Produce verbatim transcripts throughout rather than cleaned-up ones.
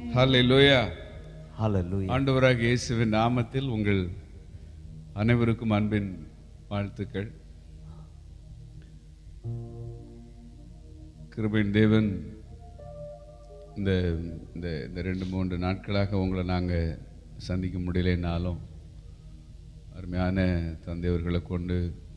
ஹல்லேலூயா. Hallelujah. ஆண்டவராகிய இயேசுவின் நாமத்தில் உங்கள் அனைவருக்கும் அன்பின் வாழ்த்துக்கள். கிருபையின் தேவன் இந்த இந்த இந்த ரெண்டு மூன்று நாட்களாக உங்களை நாங்கள் சந்திக்க முடியலைன்னாலும் அருமையான தந்தையவர்களை கொண்டு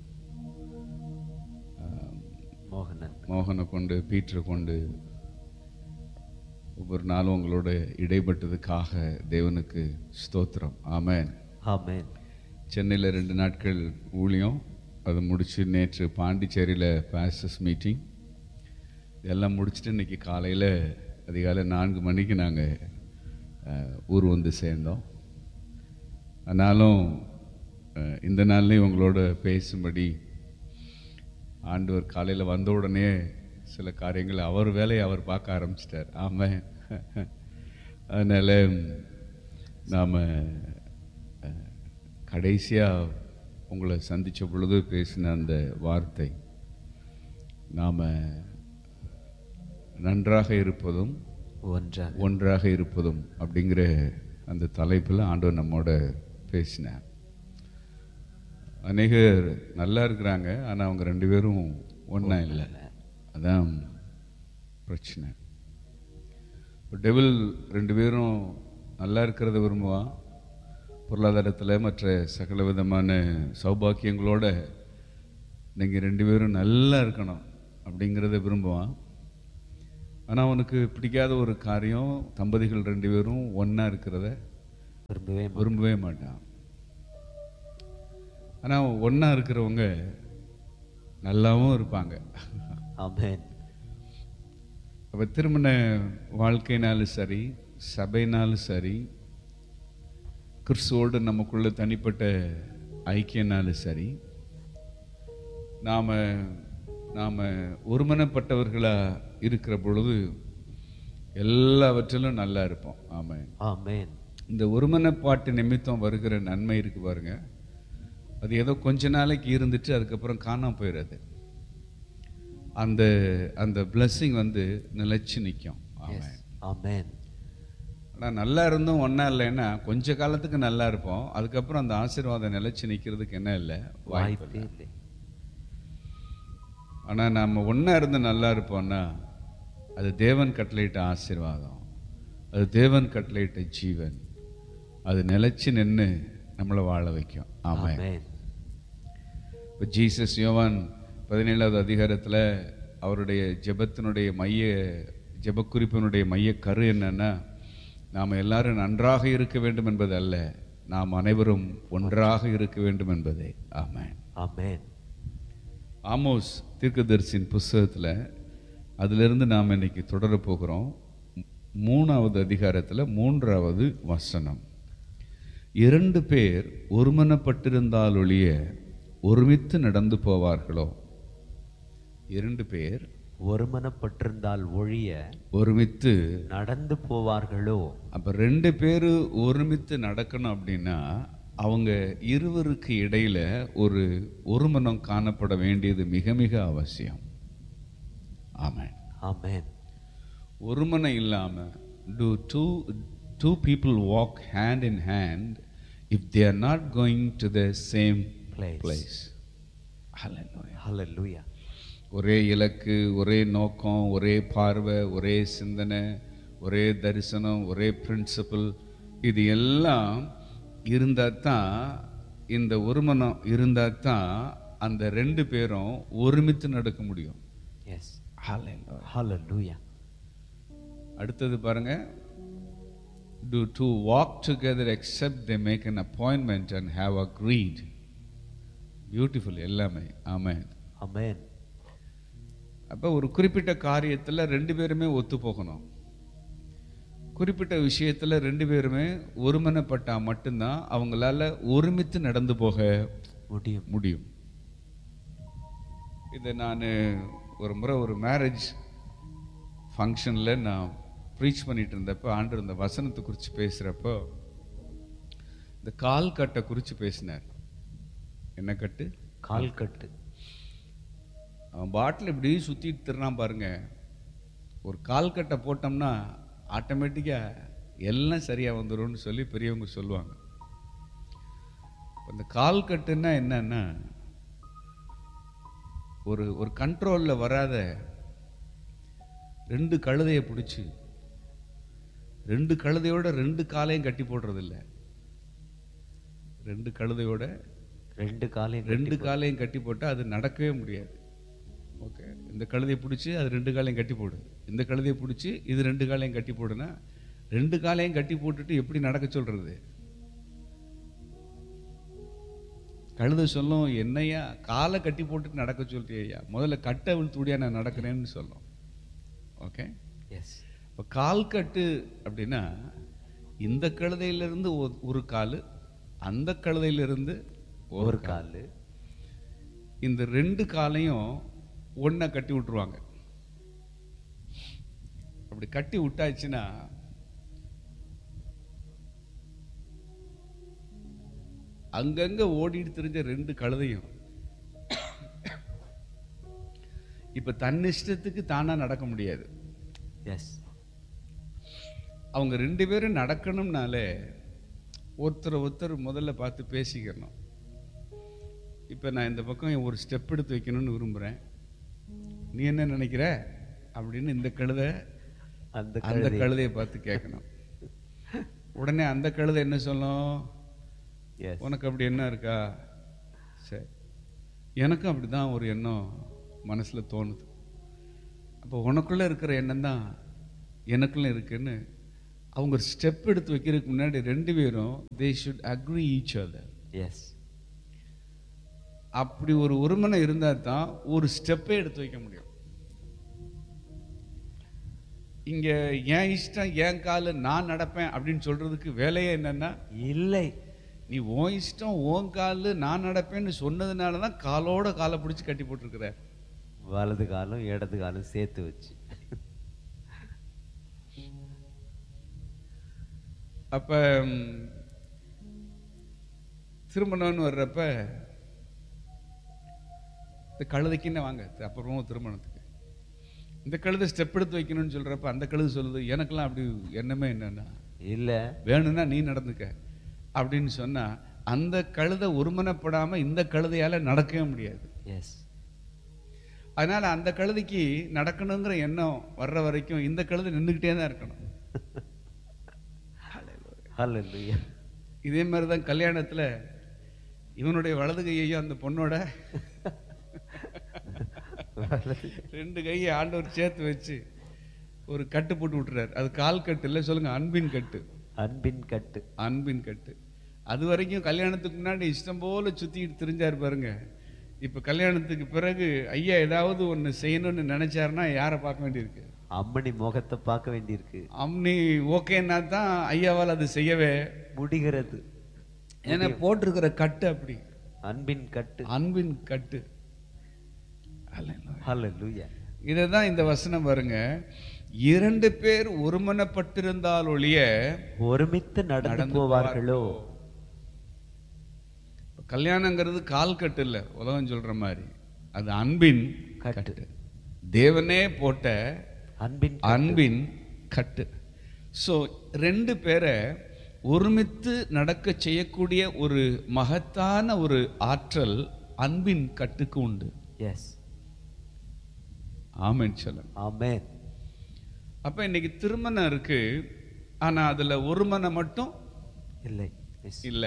மோகனன் மோகனை கொண்டு பீட்டரை கொண்டு ஒவ்வொரு நாளும் உங்களோட இடைப்பட்டதுக்காக தேவனுக்கு ஸ்தோத்திரம். ஆமென். ஆமென். சென்னையில் ரெண்டு நாட்கள் ஊழியம், அதை முடித்து நேற்று பாண்டிச்சேரியில் பாஸ்டர்ஸ் மீட்டிங் இதெல்லாம் முடிச்சுட்டு இன்றைக்கி காலையில் அதிகாலை நான்கு மணிக்கு நாங்கள் ஊர் வந்து சேர்ந்தோம். ஆனாலும் இந்த நாள்லேயும் உங்களோட பேசும்படி ஆண்டவர் காலையில் வந்த உடனே சில காரியங்கள் அவர் வேலையை அவர் பார்க்க ஆரம்பிச்சிட்டார். ஆமாம். அதனால் நாம் கடைசியாக உங்களை சந்தித்த பொழுது பேசின அந்த வார்த்தை, நாம் நன்றாக இருப்பதும் ஒன்றாக ஒன்றாக இருப்பதும் அப்படிங்கிற அந்த தலைப்பில் ஆண்டவர் நம்மோட பேசினார். அநேகர் நல்லா இருக்கிறாங்க, ஆனால் அவங்க ரெண்டு பேரும் ஒன்றா இல்லை. அதான் பிரச்சனை. இப்போ டெவில் ரெண்டு பேரும் நல்லா இருக்கிறத விரும்புவான், பொருளாதாரத்தில் மற்ற சகல விதமான சௌபாக்கியங்களோட நீங்கள் ரெண்டு பேரும் நல்லா இருக்கணும் அப்படிங்கிறத விரும்புவான். ஆனால் அவனுக்கு பிடிக்காத ஒரு காரியம் தம்பதிகள் ரெண்டு பேரும் ஒன்றா இருக்கிறத விரும்பவே விரும்பவே மாட்டான். ஆனால் ஒன்றா இருக்கிறவங்க நல்லாவும் இருப்பாங்க. ஆமென். அப்போ திருமண வாழ்க்கைனாலும் சரி, சபைனாலும் சரி, கிறிஸ்துவோடு நமக்குள்ள தனிப்பட்ட ஐக்கியனாலும் சரி, நாம் நாம் ஒருமனப்பட்டவர்களாக இருக்கிற பொழுது எல்லாவற்றிலும் நல்லா இருப்போம். ஆமென். ஆமென். இந்த ஒருமனப்பாட்டு நிமித்தம் வருகிற நன்மை இருக்கு பாருங்க, அது ஏதோ கொஞ்ச நாளைக்கு இருந்துட்டு அதுக்கப்புறம் காணாம போயிடாது. அந்த அந்த பிளஸ்ஸிங் வந்து நிலைச்சு நிற்கும். ஆமென். ஆமென். ஆனால் நல்லா இருந்தும் ஒன்றா இல்லைன்னா கொஞ்ச காலத்துக்கு நல்லா இருப்போம், அதுக்கப்புறம் அந்த ஆசீர்வாதம் நிலைச்சு நிற்கிறதுக்கு என்ன இல்லை, வாய்ப்பு வாய்ப்பே இல்லை. இல்லை. ஆனால் நம்ம ஒன்றா இருந்து நல்லா இருப்போம்னா அது தேவன் கட்டளையிட்ட ஆசீர்வாதம், அது தேவன் கட்டளையிட்ட ஜீவன், அது நிலைச்சு நின்று நம்மளை வாழ வைக்கும். ஆமென். ஆமென். இப்போ ஜீசஸ் யோவான் பதினேழாவது அதிகாரத்தில் அவருடைய ஜெபத்தினுடைய மைய ஜெபக்குறிப்பினுடைய மைய கரு என்னன்னா, நாம் எல்லாரும் நன்றாக இருக்க வேண்டும் என்பது அல்ல, நாம் அனைவரும் ஒன்றாக இருக்க வேண்டும் என்பதே. ஆமென். ஆமென். ஆமோஸ் தீர்க்கதரிசியின் புஸ்தகத்தில் அதிலிருந்து நாம் இன்னைக்கு தொடரப் போகிறோம். மூணாவது அதிகாரத்தில் மூன்றாவது வசனம், இரண்டு பேர் ஒருமனப்பட்டிருந்தால் ஒழிய ஒருமித்து நடந்து போவார்களோ. இரண்டு பேர் ஒருமனப்பட்டிருந்தால் ஒழிய ஒருமித்து நடந்து போவார்களோ. அப்ப ரெண்டு பேரு ஒருமித்து நடக்கணும் அப்படின்னா அவங்க இருவருக்கு இடையில ஒரு ஒருமனம் காணப்பட வேண்டியது மிக மிக அவசியம். ஆமென். ஆமென். ஒருமனம் இல்லாம do two two people walk hand in hand if they are not going to the same Place. place. Hallelujah. Hallelujah. ஒரே இலக்கு, ஒரே நோக்கம், ஒரே பார்வை, ஒரே சிந்தனை, ஒரே தரிசனம், ஒரே பிரின்சிபல், இது எல்லாம் இருந்தால் தான், இந்த ஒருமனம் இருந்தால் தான் அந்த ரெண்டு பேரும் ஒருமித்து நடக்க முடியும். Yes. Hallelujah. Hallelujah. அடுத்தது பாருங்க, do two walk together except they make an appointment and have agreed. Beautiful எல்லாமே. ஆமென். ஆமென். அப்போ ஒரு குறிப்பிட்ட காரியத்தில் ரெண்டு பேருமே ஒத்து போகணும். குறிப்பிட்ட விஷயத்தில் ரெண்டு பேருமே ஒருமனப்பட்டால் மட்டும்தான் அவங்களால ஒருமித்து நடந்து போக முடியும். முடியும். இதை நான் ஒரு முறை ஒரு மேரேஜ் ஃபங்க்ஷனில் நான் ப்ரீச் பண்ணிட்டு இருந்தப்போ ஆண்டு இந்த வசனத்தை குறித்து பேசுகிறப்போ இந்த கால் கட்டை குறித்து பேசினார். என்ன கட்டு? கால் கட்டு. அவன் பாட்டில் இப்படி சுற்றிட்டு திருறான் பாருங்க. ஒரு கால் கட்டை போட்டோம்னா ஆட்டோமேட்டிக்காக எல்லாம் சரியாக வந்துடும்னு சொல்லி பெரியவங்க சொல்லுவாங்க. அந்த கால் கட்டுன்னா என்னன்னா, ஒரு ஒரு கண்ட்ரோலில் வராத ரெண்டு கழுதையை பிடிச்சி ரெண்டு கழுதையோட ரெண்டு காலையும் கட்டி போடுறதில்ல. ரெண்டு கழுதையோட ரெண்டு காலையும் ரெண்டு காலையும் கட்டி போட்டால் அது நடக்கவே முடியாது. ஓகே, இந்த கழுதையை பிடிச்சி அது ரெண்டு காலையும் கட்டி போடு, இந்த கழுதையை பிடிச்சி இது ரெண்டு காலையும் கட்டி போடுனா ரெண்டு காலையும் கட்டி போட்டுட்டு எப்படி நடக்க சொல்றது? கழுதை சொல்லும், என்னையா காலை கட்டி போட்டுட்டு நடக்க சொல்றியா, முதல்ல கட்டை விழுத்துடியா நான் நடக்கிறேன்னு சொல்லும். Okay, S. இப்போ கால் கட்டு அப்படின்னா இந்த கழுதையிலிருந்து ஒரு கால், அந்த கழுதையிலிருந்து ஒரு கால், இந்த ரெண்டு காலையும் ஒன்றை கட்டி விட்டுருவாங்க. அப்படி கட்டி விட்டாச்சுன்னா அங்கங்க ஓடிட்டு தெரிஞ்ச ரெண்டு கழுதையும் இப்ப தன் இஷ்டத்துக்கு தானா நடக்க முடியாது. எஸ். அவங்க ரெண்டு பேரும் நடக்கணும்னாலே ஒருத்தர் ஒருத்தர் முதல்ல பார்த்து பேசிக்கணும். இப்போ நான் இந்த பக்கம் ஒரு ஸ்டெப் எடுத்து வைக்கணும்னு விரும்புகிறேன், நீ என்ன நினைக்கிற அப்படின்னு இந்த கழுதை அந்த அந்த கழுதையை பார்த்து கேட்கணும். உடனே அந்த கழுதை என்ன சொல்லும், உனக்கு அப்படி என்ன இருக்கா, சரி எனக்கும் அப்படி தான் ஒரு எண்ணம் மனசில் தோணுது, அப்போ உனக்குள்ளே இருக்கிற எண்ணம் தான் எனக்குள்ளே இருக்குன்னு அவங்க ஸ்டெப் எடுத்து வைக்கிறதுக்கு முன்னாடி ரெண்டு பேரும் they should agree each other. S. அப்படி ஒரு ஒருமனை இருந்தால் தான் ஒரு ஸ்டெப்பே எடுத்து வைக்க முடியும். இங்க என் இஷ்டம் என் காலு நான் நடப்பேன் அப்படின்னு சொல்றதுக்கு வேலையே என்னன்னா இல்லை, நீ உன் இஷ்டம் உன் காலு நான் நடப்பேன்னு சொன்னதுனால தான் காலோட காலை பிடிச்சி கட்டி போட்டிருக்கிற. வலது காலம் இடது காலம் சேர்த்து வச்சு. அப்ப திருமணம்னு வர்றப்ப இந்த கழுதைக்குன்னு வாங்க அப்புறமா திருமணத்துக்கு இந்த கழுதை ஸ்டெப் எடுத்து வைக்கணும்னு சொல்றப்ப அந்த கழுதை சொல்லுது, எனக்கெல்லாம் அப்படி எண்ணமே என்னன்னா இல்ல, வேணும்னா நீ நடந்துக்க அப்படின்னு சொன்னா அந்த கழுதை ஒருமனப்படாம இந்த கழுதையால நடக்கவே முடியாது. எஸ். அதனால அந்த கழுதைக்கு நடக்கணுங்கிற எண்ணம் வர்ற வரைக்கும் இந்த கழுதை நின்றுக்கிட்டே தான் இருக்கணும். ஹல்லேலூயா. இதே மாதிரி தான் கல்யாணத்துல இவனுடைய வலது கையையும் அந்த பொண்ணோட ரெண்டு கையை ஆண்டவர் சேர்த்து வச்சு ஒரு கட்டு போட்டு விட்டுறாரு. அது கால் கட்டு இல்லை, சொல்லுங்க அன்பின் கட்டு. அன்பின் கட்டு. அன்பின் கட்டு. அது வரைக்கும் கல்யாணத்துக்கு முன்னாடி இஷ்டம் போல சுத்திட்டு தெரிஞ்சாரு பாருங்க. இப்ப கல்யாணத்துக்கு பிறகு ஐயா ஏதாவது ஒண்ணு செய்யணும்னு நினைச்சாருன்னா யாரை பார்க்க வேண்டியிருக்கு? அம்மனி முகத்தை பார்க்க வேண்டியிருக்கு. அம்மனி ஓகேன்னா தான் ஐயாவால் அது செய்யவே முடிகிறது. ஏன்னா போட்டிருக்கிற கட்டு அப்படி அன்பின் கட்டு. அன்பின் கட்டு. ஹல்லேலூயா. இதுதான் இந்த வசனம் பாருங்க, இரண்டு பேர் ஒருமனப்பட்டிருந்தால் ஒழிய ஒருமித்து நடந்து போவார்களோ. கல்யாணங்கிறது கால் கட்டு இல்லை, உலகம் சொல்ற மாதிரி அது அன்பின் கட்டு. தேவனே போட்ட அன்பின் அன்பின் கட்டு. ஸோ ரெண்டு பேரை ஒருமித்து நடக்க செய்யக்கூடிய ஒரு மகத்தான ஒரு ஆற்றல் அன்பின் கட்டுக்கு உண்டு. எஸ். ஆமென் சொல்லுங்க. ஆமென். அப்ப இன்னைக்கு திருமணம் இருக்கு, ஆனா அதுல ஒரு மனம் மட்டும் இல்லை இல்லை.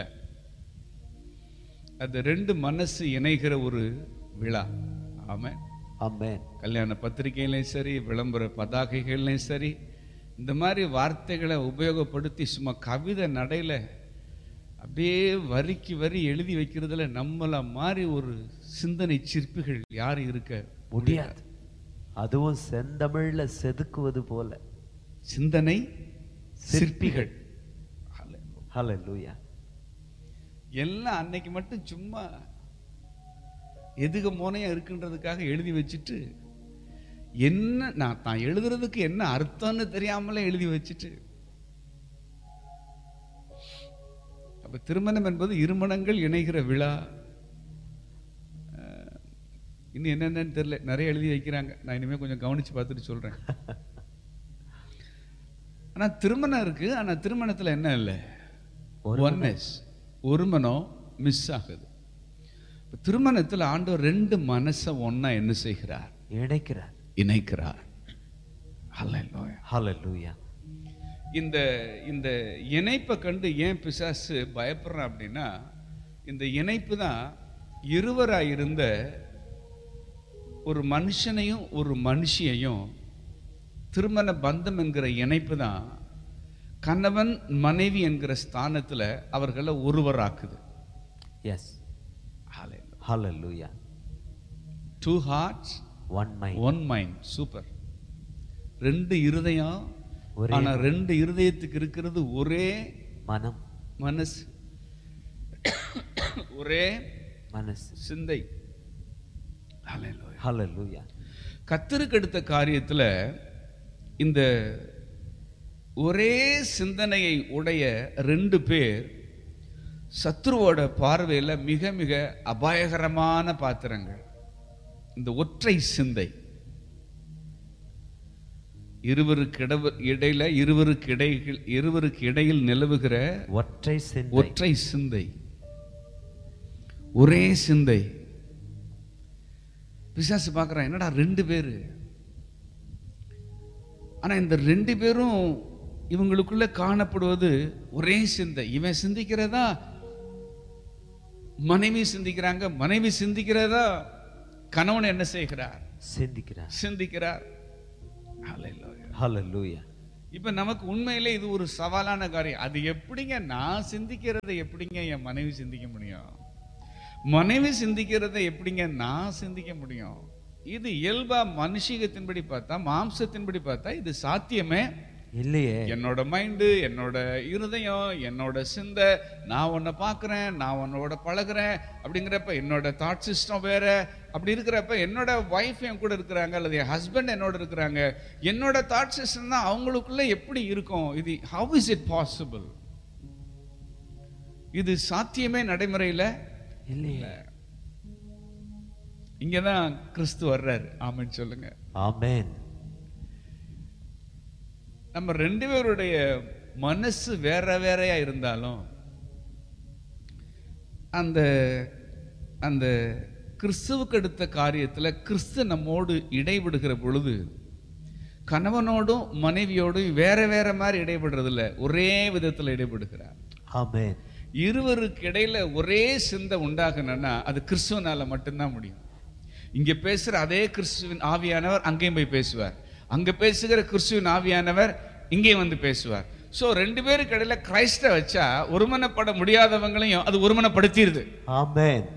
அது ரெண்டு மனசு இணைகிற ஒரு விழா. ஆமென். ஆமென். கல்யாண பத்திரிகைகளையும் சரி, விளம்பர பதாகைகள்லையும் சரி, இந்த மாதிரி வார்த்தைகளை உபயோகப்படுத்தி சும்மா கவிதை நடையில அப்படியே வரிக்கு வரி எழுதி வைக்கிறதுல நம்மள மாதிரி ஒரு சிந்தனை சிற்பிகள் யாரும் இருக்க முடியாது. அதுவும் செந்தமிழ்ல செதுக்குவது போல சிந்தனை சிற்பிகள். ஹல்லேலூயா. எல்லாம் அன்னைக்கு மட்டும் சும்மா எதுக மோனையா இருக்குன்றதுக்காக எழுதி வச்சுட்டு என்ன நான் தான் எழுதுறதுக்கு என்ன அர்த்தம்னு தெரியாமலே எழுதி வச்சுட்டு. அப்ப திருமணம் என்பது இருமணங்கள் இணைகிற விழா. இன்னும் என்னென்னு தெரியல, நிறைய எழுதி வைக்கிறாங்க. நான் இனிமேல் கொஞ்சம் கவனிச்சு பார்த்துட்டு சொல்றேன். ஆனா திருமணம் இருக்கு, ஆனா திருமணத்துல என்ன இல்லை? ஒன்னஸ், ஒரு மனம் மிஸ் ஆகுது. திருமணத்தில் ஆண்டவர் ரெண்டு மனசை ஒன்னா என்ன செய்கிறார்? இணைக்கிறார், இணைக்கிறார். ஹல்லேலூயா, ஹல்லேலூயா. இந்த இந்த இணைப்பை கண்டு ஏன் பிசாசு பயப்படுறான் அப்படின்னா, இந்த இணைப்பு தான் இருவராக இருந்த ஒரு மனுஷனையும் ஒரு மனுஷியையும், திருமண பந்தம் என்கிற இணைப்பு தான் கணவன் மனைவி என்கிற ஸ்தானத்தில் அவர்களை ஒருவராக்குது. எஸ், ஹல்லேலூயா. Two hearts one mind, one mind. Super. ரெண்டு இருதயம், ஆனா ரெண்டு இருதயத்துக்கு இருக்கிறது ஒரே மனம், மனசு, ஒரே மனசு, சிந்தை. ஹல்லேலூயா. கர்த்தருக்கு எடுத்த காரியத்துல இந்த ஒரே சிந்தனையை உடைய ரெண்டு பேர் சத்ருவோட பார்வையில் மிக மிக அபாயகரமான பாத்திரங்கள். இந்த ஒற்றை சிந்தை, இருவருக்கு இடையில இருவருக்கு இடையில் இருவருக்கு இடையில் நிலவுகிற ஒற்றை சிந்தை, ஒற்றை சிந்தை, ஒரே சிந்தை. பிசாசு பார்க்கறான், என்னடா ரெண்டு பேரு, ஆனா இந்த ரெண்டு பேரும் இவங்களுக்குள்ள காணப்படுவது ஒரே சிந்தை. இவன் சிந்திக்கிறதா மனைவி சிந்திக்கிறாங்க, மனைவி சிந்திக்கிறதா கணவன் என்ன செய்கிறார்? சிந்திக்கிறார், சிந்திக்கிறார். ஹல்லேலூயா. இப்ப நமக்கு உண்மையிலே இது ஒரு சவாலான காரியம். அது எப்படிங்க நான் சிந்திக்கிறதை எப்படிங்க என் மனைவி சிந்திக்க முடியும்? மனைவி சிந்திக்கிறதை எப்படிங்க நான் சிந்திக்க முடியும்? இது இயல்பா மனுஷிகத்தின்படி பார்த்தா, மாம்சத்தின்படி பார்த்தா இது சாத்தியமே இல்லையே. என்னோட மைண்டு, என்னோட இருதயம், என்னோட சிந்தை, நான் உன்னை பார்க்குறேன், நான் உன்னோட பழகிறேன் அப்படிங்கிறப்ப என்னோட தாட் சிஸ்டம் வேற. அப்படி இருக்கிறப்ப என்னோட ஒய்ஃப் என் கூட இருக்கிறாங்க, அல்லது என் ஹஸ்பண்ட் என்னோட இருக்கிறாங்க, என்னோட தாட் சிஸ்டம் தான் அவங்களுக்குள்ள எப்படி இருக்கும்? இது how is it possible? இது சாத்தியமே நடைமுறையில் இல்லையே. இங்கதான் கிறிஸ்து வர்றாரு. ஆமென் சொல்லுங்க. ஆமென். நம்ம ரெண்டு பேருடைய மனசு வேற வேறையா இருந்தாலும் அந்த அந்த கிறிஸ்துவுக்கு எடுத்த காரியத்துல கிறிஸ்து நம்மோடு இடைபடுகிற பொழுது கணவனோடும் மனைவியோடும் வேற வேற மாதிரி இடைபடுறது இல்ல, ஒரே விதத்துல இடைபடுகிறார். ஆமென். இருவருக்கு இடையில ஒரே சிந்தை உண்டாகணும்னா அது கிறிஸ்துவனால மட்டும்தான் முடியும். இங்க பேசுற அதே கிறிஸ்துவின் ஆவியானவர் அங்கேயும் போய் பேசுவார், அங்க பேசுகிற கிறிஸ்துவின் ஆவியானவர் இங்கே வந்து பேசுவார். சோ ரெண்டு பேருக்கு இடையில கிறிஸ்த வச்சா ஒருமனப்பட முடியாதவங்களையும் அது ஒருமனப்படுத்திடுது. ஆமென்,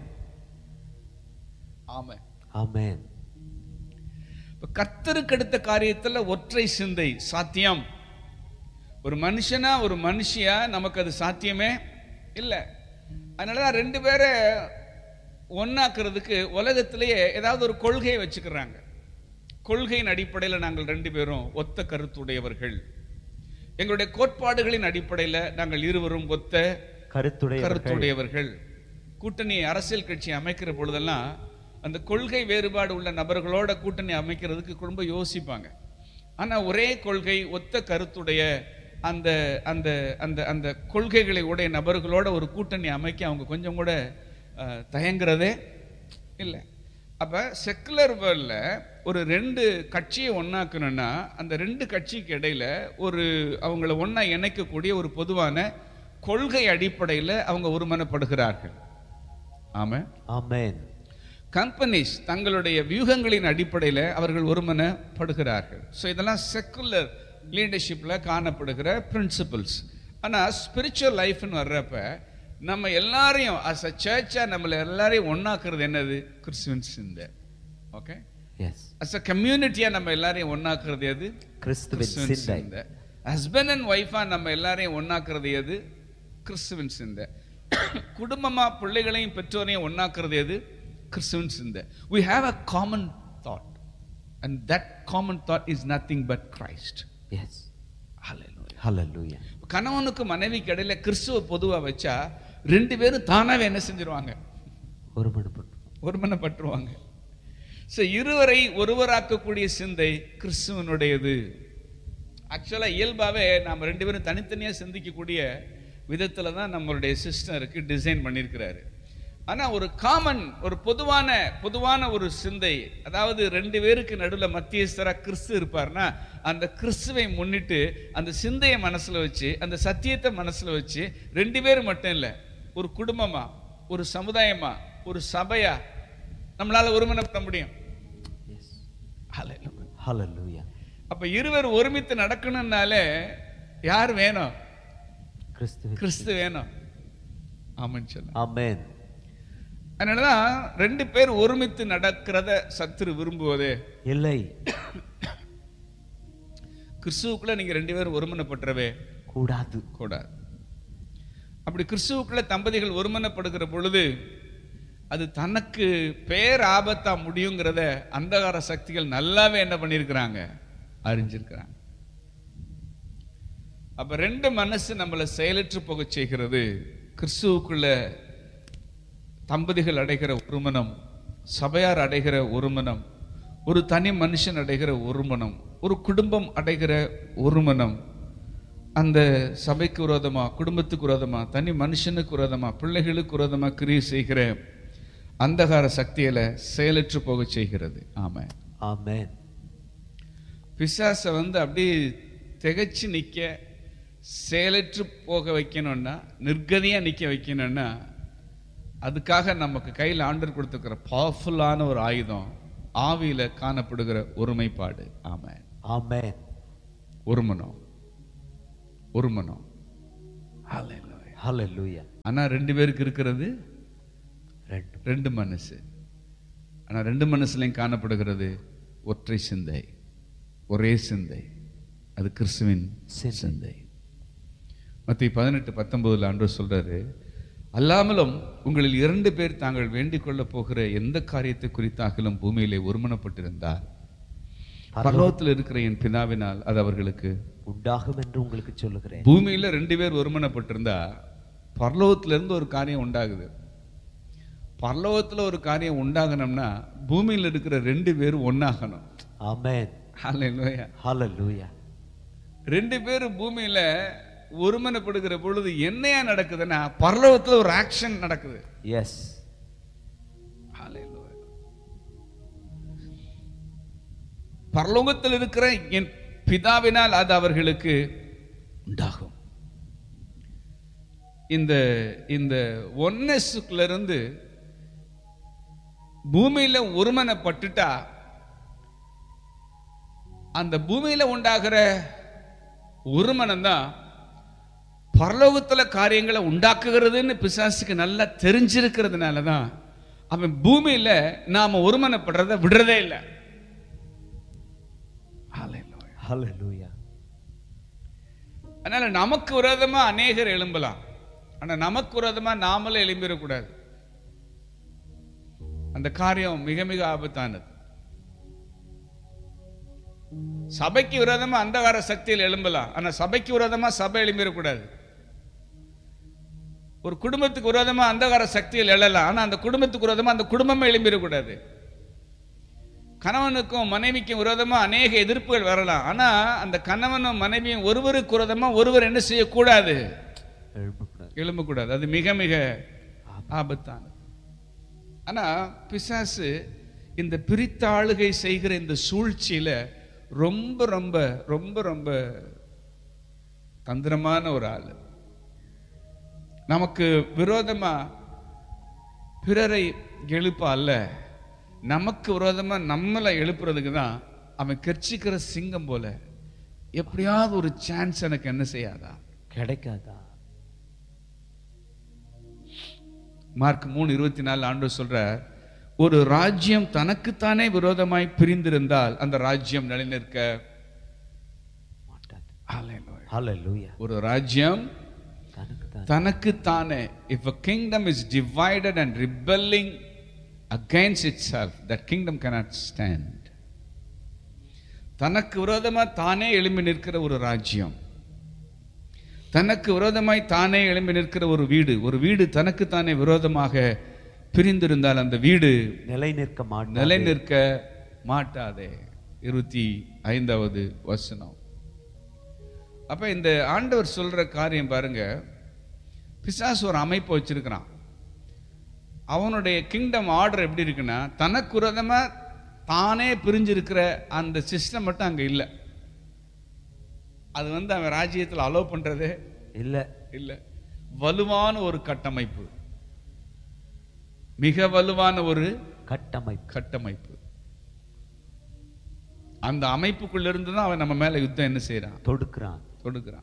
ஆமென், ஆமென். கர்த்தருக்கு எடுத்த காரியத்துல ஒற்றை சிந்தை சாத்தியம். ஒரு மனுஷனா ஒரு மனுஷியா நமக்கு அது சாத்தியமே இல்லை. அதனாலதான் ரெண்டு பேரை ஒன்னாக்குறதுக்கு உலகத்திலேயே ஏதாவது ஒரு கொள்கையை வச்சுக்கிறாங்க. கொள்கையின் அடிப்படையில் நாங்கள் ரெண்டு பேரும் ஒத்த கருத்துடையவர்கள், எங்களுடைய கோட்பாடுகளின் அடிப்படையில் நாங்கள் இருவரும் ஒத்த கருத்துடைய கருத்துடையவர்கள். கூட்டணி அரசியல் கட்சி அமைக்கிற பொழுதெல்லாம் அந்த கொள்கை வேறுபாடு உள்ள நபர்களோட கூட்டணி அமைக்கிறதுக்கு ரொம்ப யோசிப்பாங்க. ஆனா ஒரே கொள்கை ஒத்த கருத்துடைய அந்த அந்த அந்த அந்த கொள்கைகளை உடைய நபர்களோட ஒரு கூட்டணி அமைக்க அவங்க கொஞ்சம் கூட தயங்குறதே இல்லை. அப்ப செக்குலர் வேர்ல்ட்ல ஒரு ரெண்டு கட்சியை ஒன்னாக்கணும்னா அந்த ரெண்டு கட்சிக்கு இடையில ஒரு அவங்கள ஒன்னா இணைக்கக்கூடிய ஒரு பொதுவான கொள்கை அடிப்படையில் அவங்க ஒருமனப்படுகிறார்கள். ஆமென், ஆமென். கம்பெனிஸ் தங்களுடைய வியூகங்களின் அடிப்படையில் அவர்கள் ஒருமனப்படுகிறார்கள். ஸோ இதெல்லாம் செக்குலர் லீடர்ஷிப்ல காணப்படுகிற பிரின்சிபிள்ஸ். ஆனா ஸ்பிரிச்சுவல் லைஃப்னு வர்றப்ப நம்ம எல்லாரையும் as a church-ஆ நம்மள எல்லாரையும் ஒன்னாக்குறது என்னது? கிறிஸ்துவின் சிந்தை. Okay, S. as a community-ஆ நம்ம எல்லாரையும் ஒன்னாக்குறது எது? கிறிஸ்துவின் சிந்தை. ஹஸ்பண்ட் அண்ட் ஒய்ஃபா நம்ம எல்லாரையும் ஒன்னாக்குறது எது? கிறிஸ்துவின் சிந்தை. குடும்பமா பிள்ளைகளையும் பெற்றோரையும் ஒன்னாக்குறது எது? கிறிஸ்துவின் சிந்தை. we have a common thought and that common thought is nothing but Christ. yes, hallelujah, hallelujah. கணவனுக்கு மனைவிக்கு இடையில கிறிஸ்துவ பொதுவா வச்சா ரெண்டு பேரும் தானாவே என்ன செஞ்சிருவாங்க? ஒருமனப்பட்டு ஒருமனப்பட்டுருவாங்க. சோ இருவரை ஒருவராக்கக்கூடிய சிந்தை கிறிஸ்துவனுடையது. ஆக்சுவலாக இயல்பாகவே நாம் ரெண்டு பேரும் தனித்தனியாக சிந்திக்கக்கூடிய விதத்தில் தான் நம்மளுடைய சிஸ்டருக்கு டிசைன் பண்ணியிருக்கிறாரு. ஆனால் ஒரு காமன், ஒரு பொதுவான பொதுவான ஒரு சிந்தை, அதாவது ரெண்டு பேருக்கு நடுவில் மத்தியஸ்தராக கிறிஸ்து இருப்பார்னா அந்த கிறிஸ்துவை முன்னிட்டு அந்த சிந்தையை மனசில் வச்சு, அந்த சத்தியத்தை மனசில் வச்சு, ரெண்டு பேரும் மட்டும் இல்லை, ஒரு குடும்பமா, ஒரு சமுதாயமா, ஒரு சபையா நம்மளால ஒருமனப்பட முடியும். ஹல்லேலூயா. அப்ப இருவர் ஒருமித்து நடக்கணும்னாலே யார் வேணும்? கிறிஸ்து. கிறிஸ்து வேணும். ஆமென் சொல்லுங்க. ஆமென். அதனாலதான் ரெண்டு பேர் ஒருமித்து நடக்கிறத சத்துரு விரும்புவதே இல்லை. கிறிஸ்துவுக்குள்ள நீங்க ரெண்டு பேரும் ஒருமனப்பட்டவே கூடாது கூடாது. அப்படி கிறிஸ்துவுக்குள்ள தம்பதிகள் ஒருமனப்படுகிற பொழுது அது தனக்கு பேர் ஆபத்தா முடியுங்கிறத அந்தகார சக்திகள் நல்லாவே என்ன பண்ணிருக்கிறாங்க, அறிஞ்சிருக்கிறாங்க. அப்ப ரெண்டு மனசு நம்மளை செயலற்று போக செய்கிறது. கிறிஸ்துவுக்குள்ள தம்பதிகள் அடைகிற ஒருமனம், சபையார் அடைகிற ஒருமனம், ஒரு தனி மனுஷன் அடைகிற ஒருமனம், ஒரு குடும்பம் அடைகிற ஒருமனம், அந்த சபைக்கு விரோதமா, குடும்பத்துக்கு விரோதமா, தனி மனுஷனுக்கு விரோதமா, பிள்ளைகளுக்கு விரோதமா கிரியை செய்கிற அந்தகார சக்தியில செயலற்று போக செய்கிறது. ஆமென். ஆமென். பிசாச வந்து அப்படியே திகைச்சு நிக்க, செயலற்று போக வைக்கணும்னா, நிர்கதியா நிக்க வைக்கணும்னா, அதுக்காக நமக்கு கையில் ஆண்டவர் கொடுத்துக்கிற பவர்ஃபுல்லான ஒரு ஆயுதம் ஆவியில காணப்படுகிற ஒருமைப்பாடு. ஆமென். ஆமென். ஒருமனம், ஒருமனம். ஹல்லேலூயா. ஹல்லேலூயா. ஆனா ரெண்டு பேருக்கு இருக்கிறது ரெண்டு ரெண்டு மனசு. ஆனா ரெண்டு மனசுலையும் காணப்படுகிறது ஒற்றை சிந்தை, ஒரே சிந்தை. அது கிறிஸ்துவின் சிந்தை. மத்திய பதினெட்டு பத்தொன்பதுல ஆண்டவர் சொல்றாரு, அல்லாமலும் உங்களில் இரண்டு பேர் தாங்கள் வேண்டிக் கொள்ள போகிற எந்த காரியத்தை குறித்தாகலும் பூமியிலே ஒருமனப்பட்டிருந்தால் பரலோகத்தில் இருக்கிற என் பிதாவினால் அது அவர்களுக்கு உண்டாகும் என்று உங்களுக்கு சொல்லுகிறேன். பூமியில ரெண்டு பேர் ஒருமனப்பட்டிருந்தா பரலோகத்துல இருந்து ஒரு காரியம் உண்டாகுது. பரலோகத்துல ஒரு காரியம் உண்டாகணும்னா பூமியில இருக்கிற ரெண்டு பேரும் ஒன்னாகணும். ஆமென். ஹல்லேலூயா. ஹல்லேலூயா. ரெண்டு பேரும் பூமியில ஒருமனப்படுகிற பொழுது என்னையா நடக்குதுன்னா பரலோகத்துல ஒரு ஆக்ஷன் நடக்குது. எஸ். ஹல்லேலூயா. பரலோகத்தில் இருக்கிற என் பிதாவினால் அது அவர்களுக்கு உண்டாகும். இந்த இந்த ஒன்னஸுக்குள்ள இருந்து பூமியில ஒருமனப்பட்டுட்டா அந்த பூமியில உண்டாகிற ஒருமனம் தான் பரலோகத்துல காரியங்களை உண்டாக்குகிறதுன்னு பிசாசுக்கு நல்லா தெரிஞ்சிருக்கிறதுனால தான் அவன் பூமியில நாம ஒருமனப்படுறத விடுறதே இல்லை. ஹல்லேலூயா. அதனால நமக்கு விரோதமா அநேகர் எழும்பலாம், ஆனா நமக்கு விரோதமா நாமளே எழும்பிடக்கூடாது. அந்த காரியம் மிக மிக ஆபத்தானது. சபைக்கு விரோதமா அந்தகார சக்தியில் எழும்பலாம், ஆனா சபைக்கு விரோதமா சபை எழும்பிடக்கூடாது. ஒரு குடும்பத்துக்கு விரோதமா அந்தகார சக்தியில் எழலாம், ஆனா அந்த குடும்பத்துக்கு விரோதமா அந்த குடும்பமே எழும்பிடக்கூடாது. கணவனுக்கும் மனைவிக்கும் விரோதமா அநேக எதிர்ப்புகள் வரலாம், ஆனா அந்த கணவனும் மனைவியும் ஒருவருக்கு விரோதமா ஒருவர் என்ன செய்யக்கூடாது, எழும்பக்கூடாது. அது மிக மிக ஆபத்தானது. ஆனா பிசாசு இந்த பிரித்தாளுகை செய்கிற இந்த சூழ்ச்சியில ரொம்ப ரொம்ப ரொம்ப ரொம்ப தந்திரமான ஒரு ஆளு. நமக்கு விரோதமா பிறரை எழுப்ப அல்ல, நமக்கு விரோதமா நம்மளை எழுப்புறதுக்கு தான் அவன் கர்ச்சிக்கிற சிங்கம் போல எப்படியாவது ஒரு சான்ஸ் எனக்கு என்ன செய்யாதா, கிடைக்காதா. மார்க் மூணு இருபத்தி நாலு ஆண்டவர் சொல்றார், ஒரு ராஜ்யம் தனக்குத்தானே விரோதமாய் பிரிந்திருந்தால் அந்த ராஜ்யம் நிலைநிற்க மாட்டாது. ஹல்லேலூயா. ஒரு ராஜ்யம் தனக்குத்தானே, if a kingdom is divided and rebelling against itself, that kingdom cannot stand. தனக்கு விரோதமா தானே எழும்பி நிற்கிற ஒரு ராஜ்யம், தனக்கு விரோதமாய் தானே எழும்பி நிற்கிற ஒரு வீடு, ஒரு வீடு தனக்கு தானே விரோதமாக பிரிந்திருந்தால் அந்த வீடு நிலை நிற்க மாட்டாது. நிலை நிற்க மாட்டாதே. இருபத்தி ஐந்தாவது வசனம். அப்ப இந்த ஆண்டவர் சொல்ற காரியம் பாருங்க, பிசாசு ஒரு அமைப்பு வச்சிருக்கிறான். அவனுடைய கிங்டம் ஆர்டர் எப்படி இருக்குன்னா, தனக்கு விரோதமா தானே பிரிஞ்சிருக்கிற அந்த சிஸ்டம் மட்டும் அங்க இல்லை. அது வந்து அவன் ராஜ்யத்தில் அலோவ் பண்றதே இல்ல இல்லை. வலுவான ஒரு கட்டமைப்பு, மிக வலுவான ஒரு கட்டமைப்பு கட்டமைப்பு. அந்த அமைப்புக்குள்ள இருந்து தான் அவன் நம்ம மேல யுத்தம் என்ன செய்யறான், தொடுக்கிறான் தொடுக்கிறான்.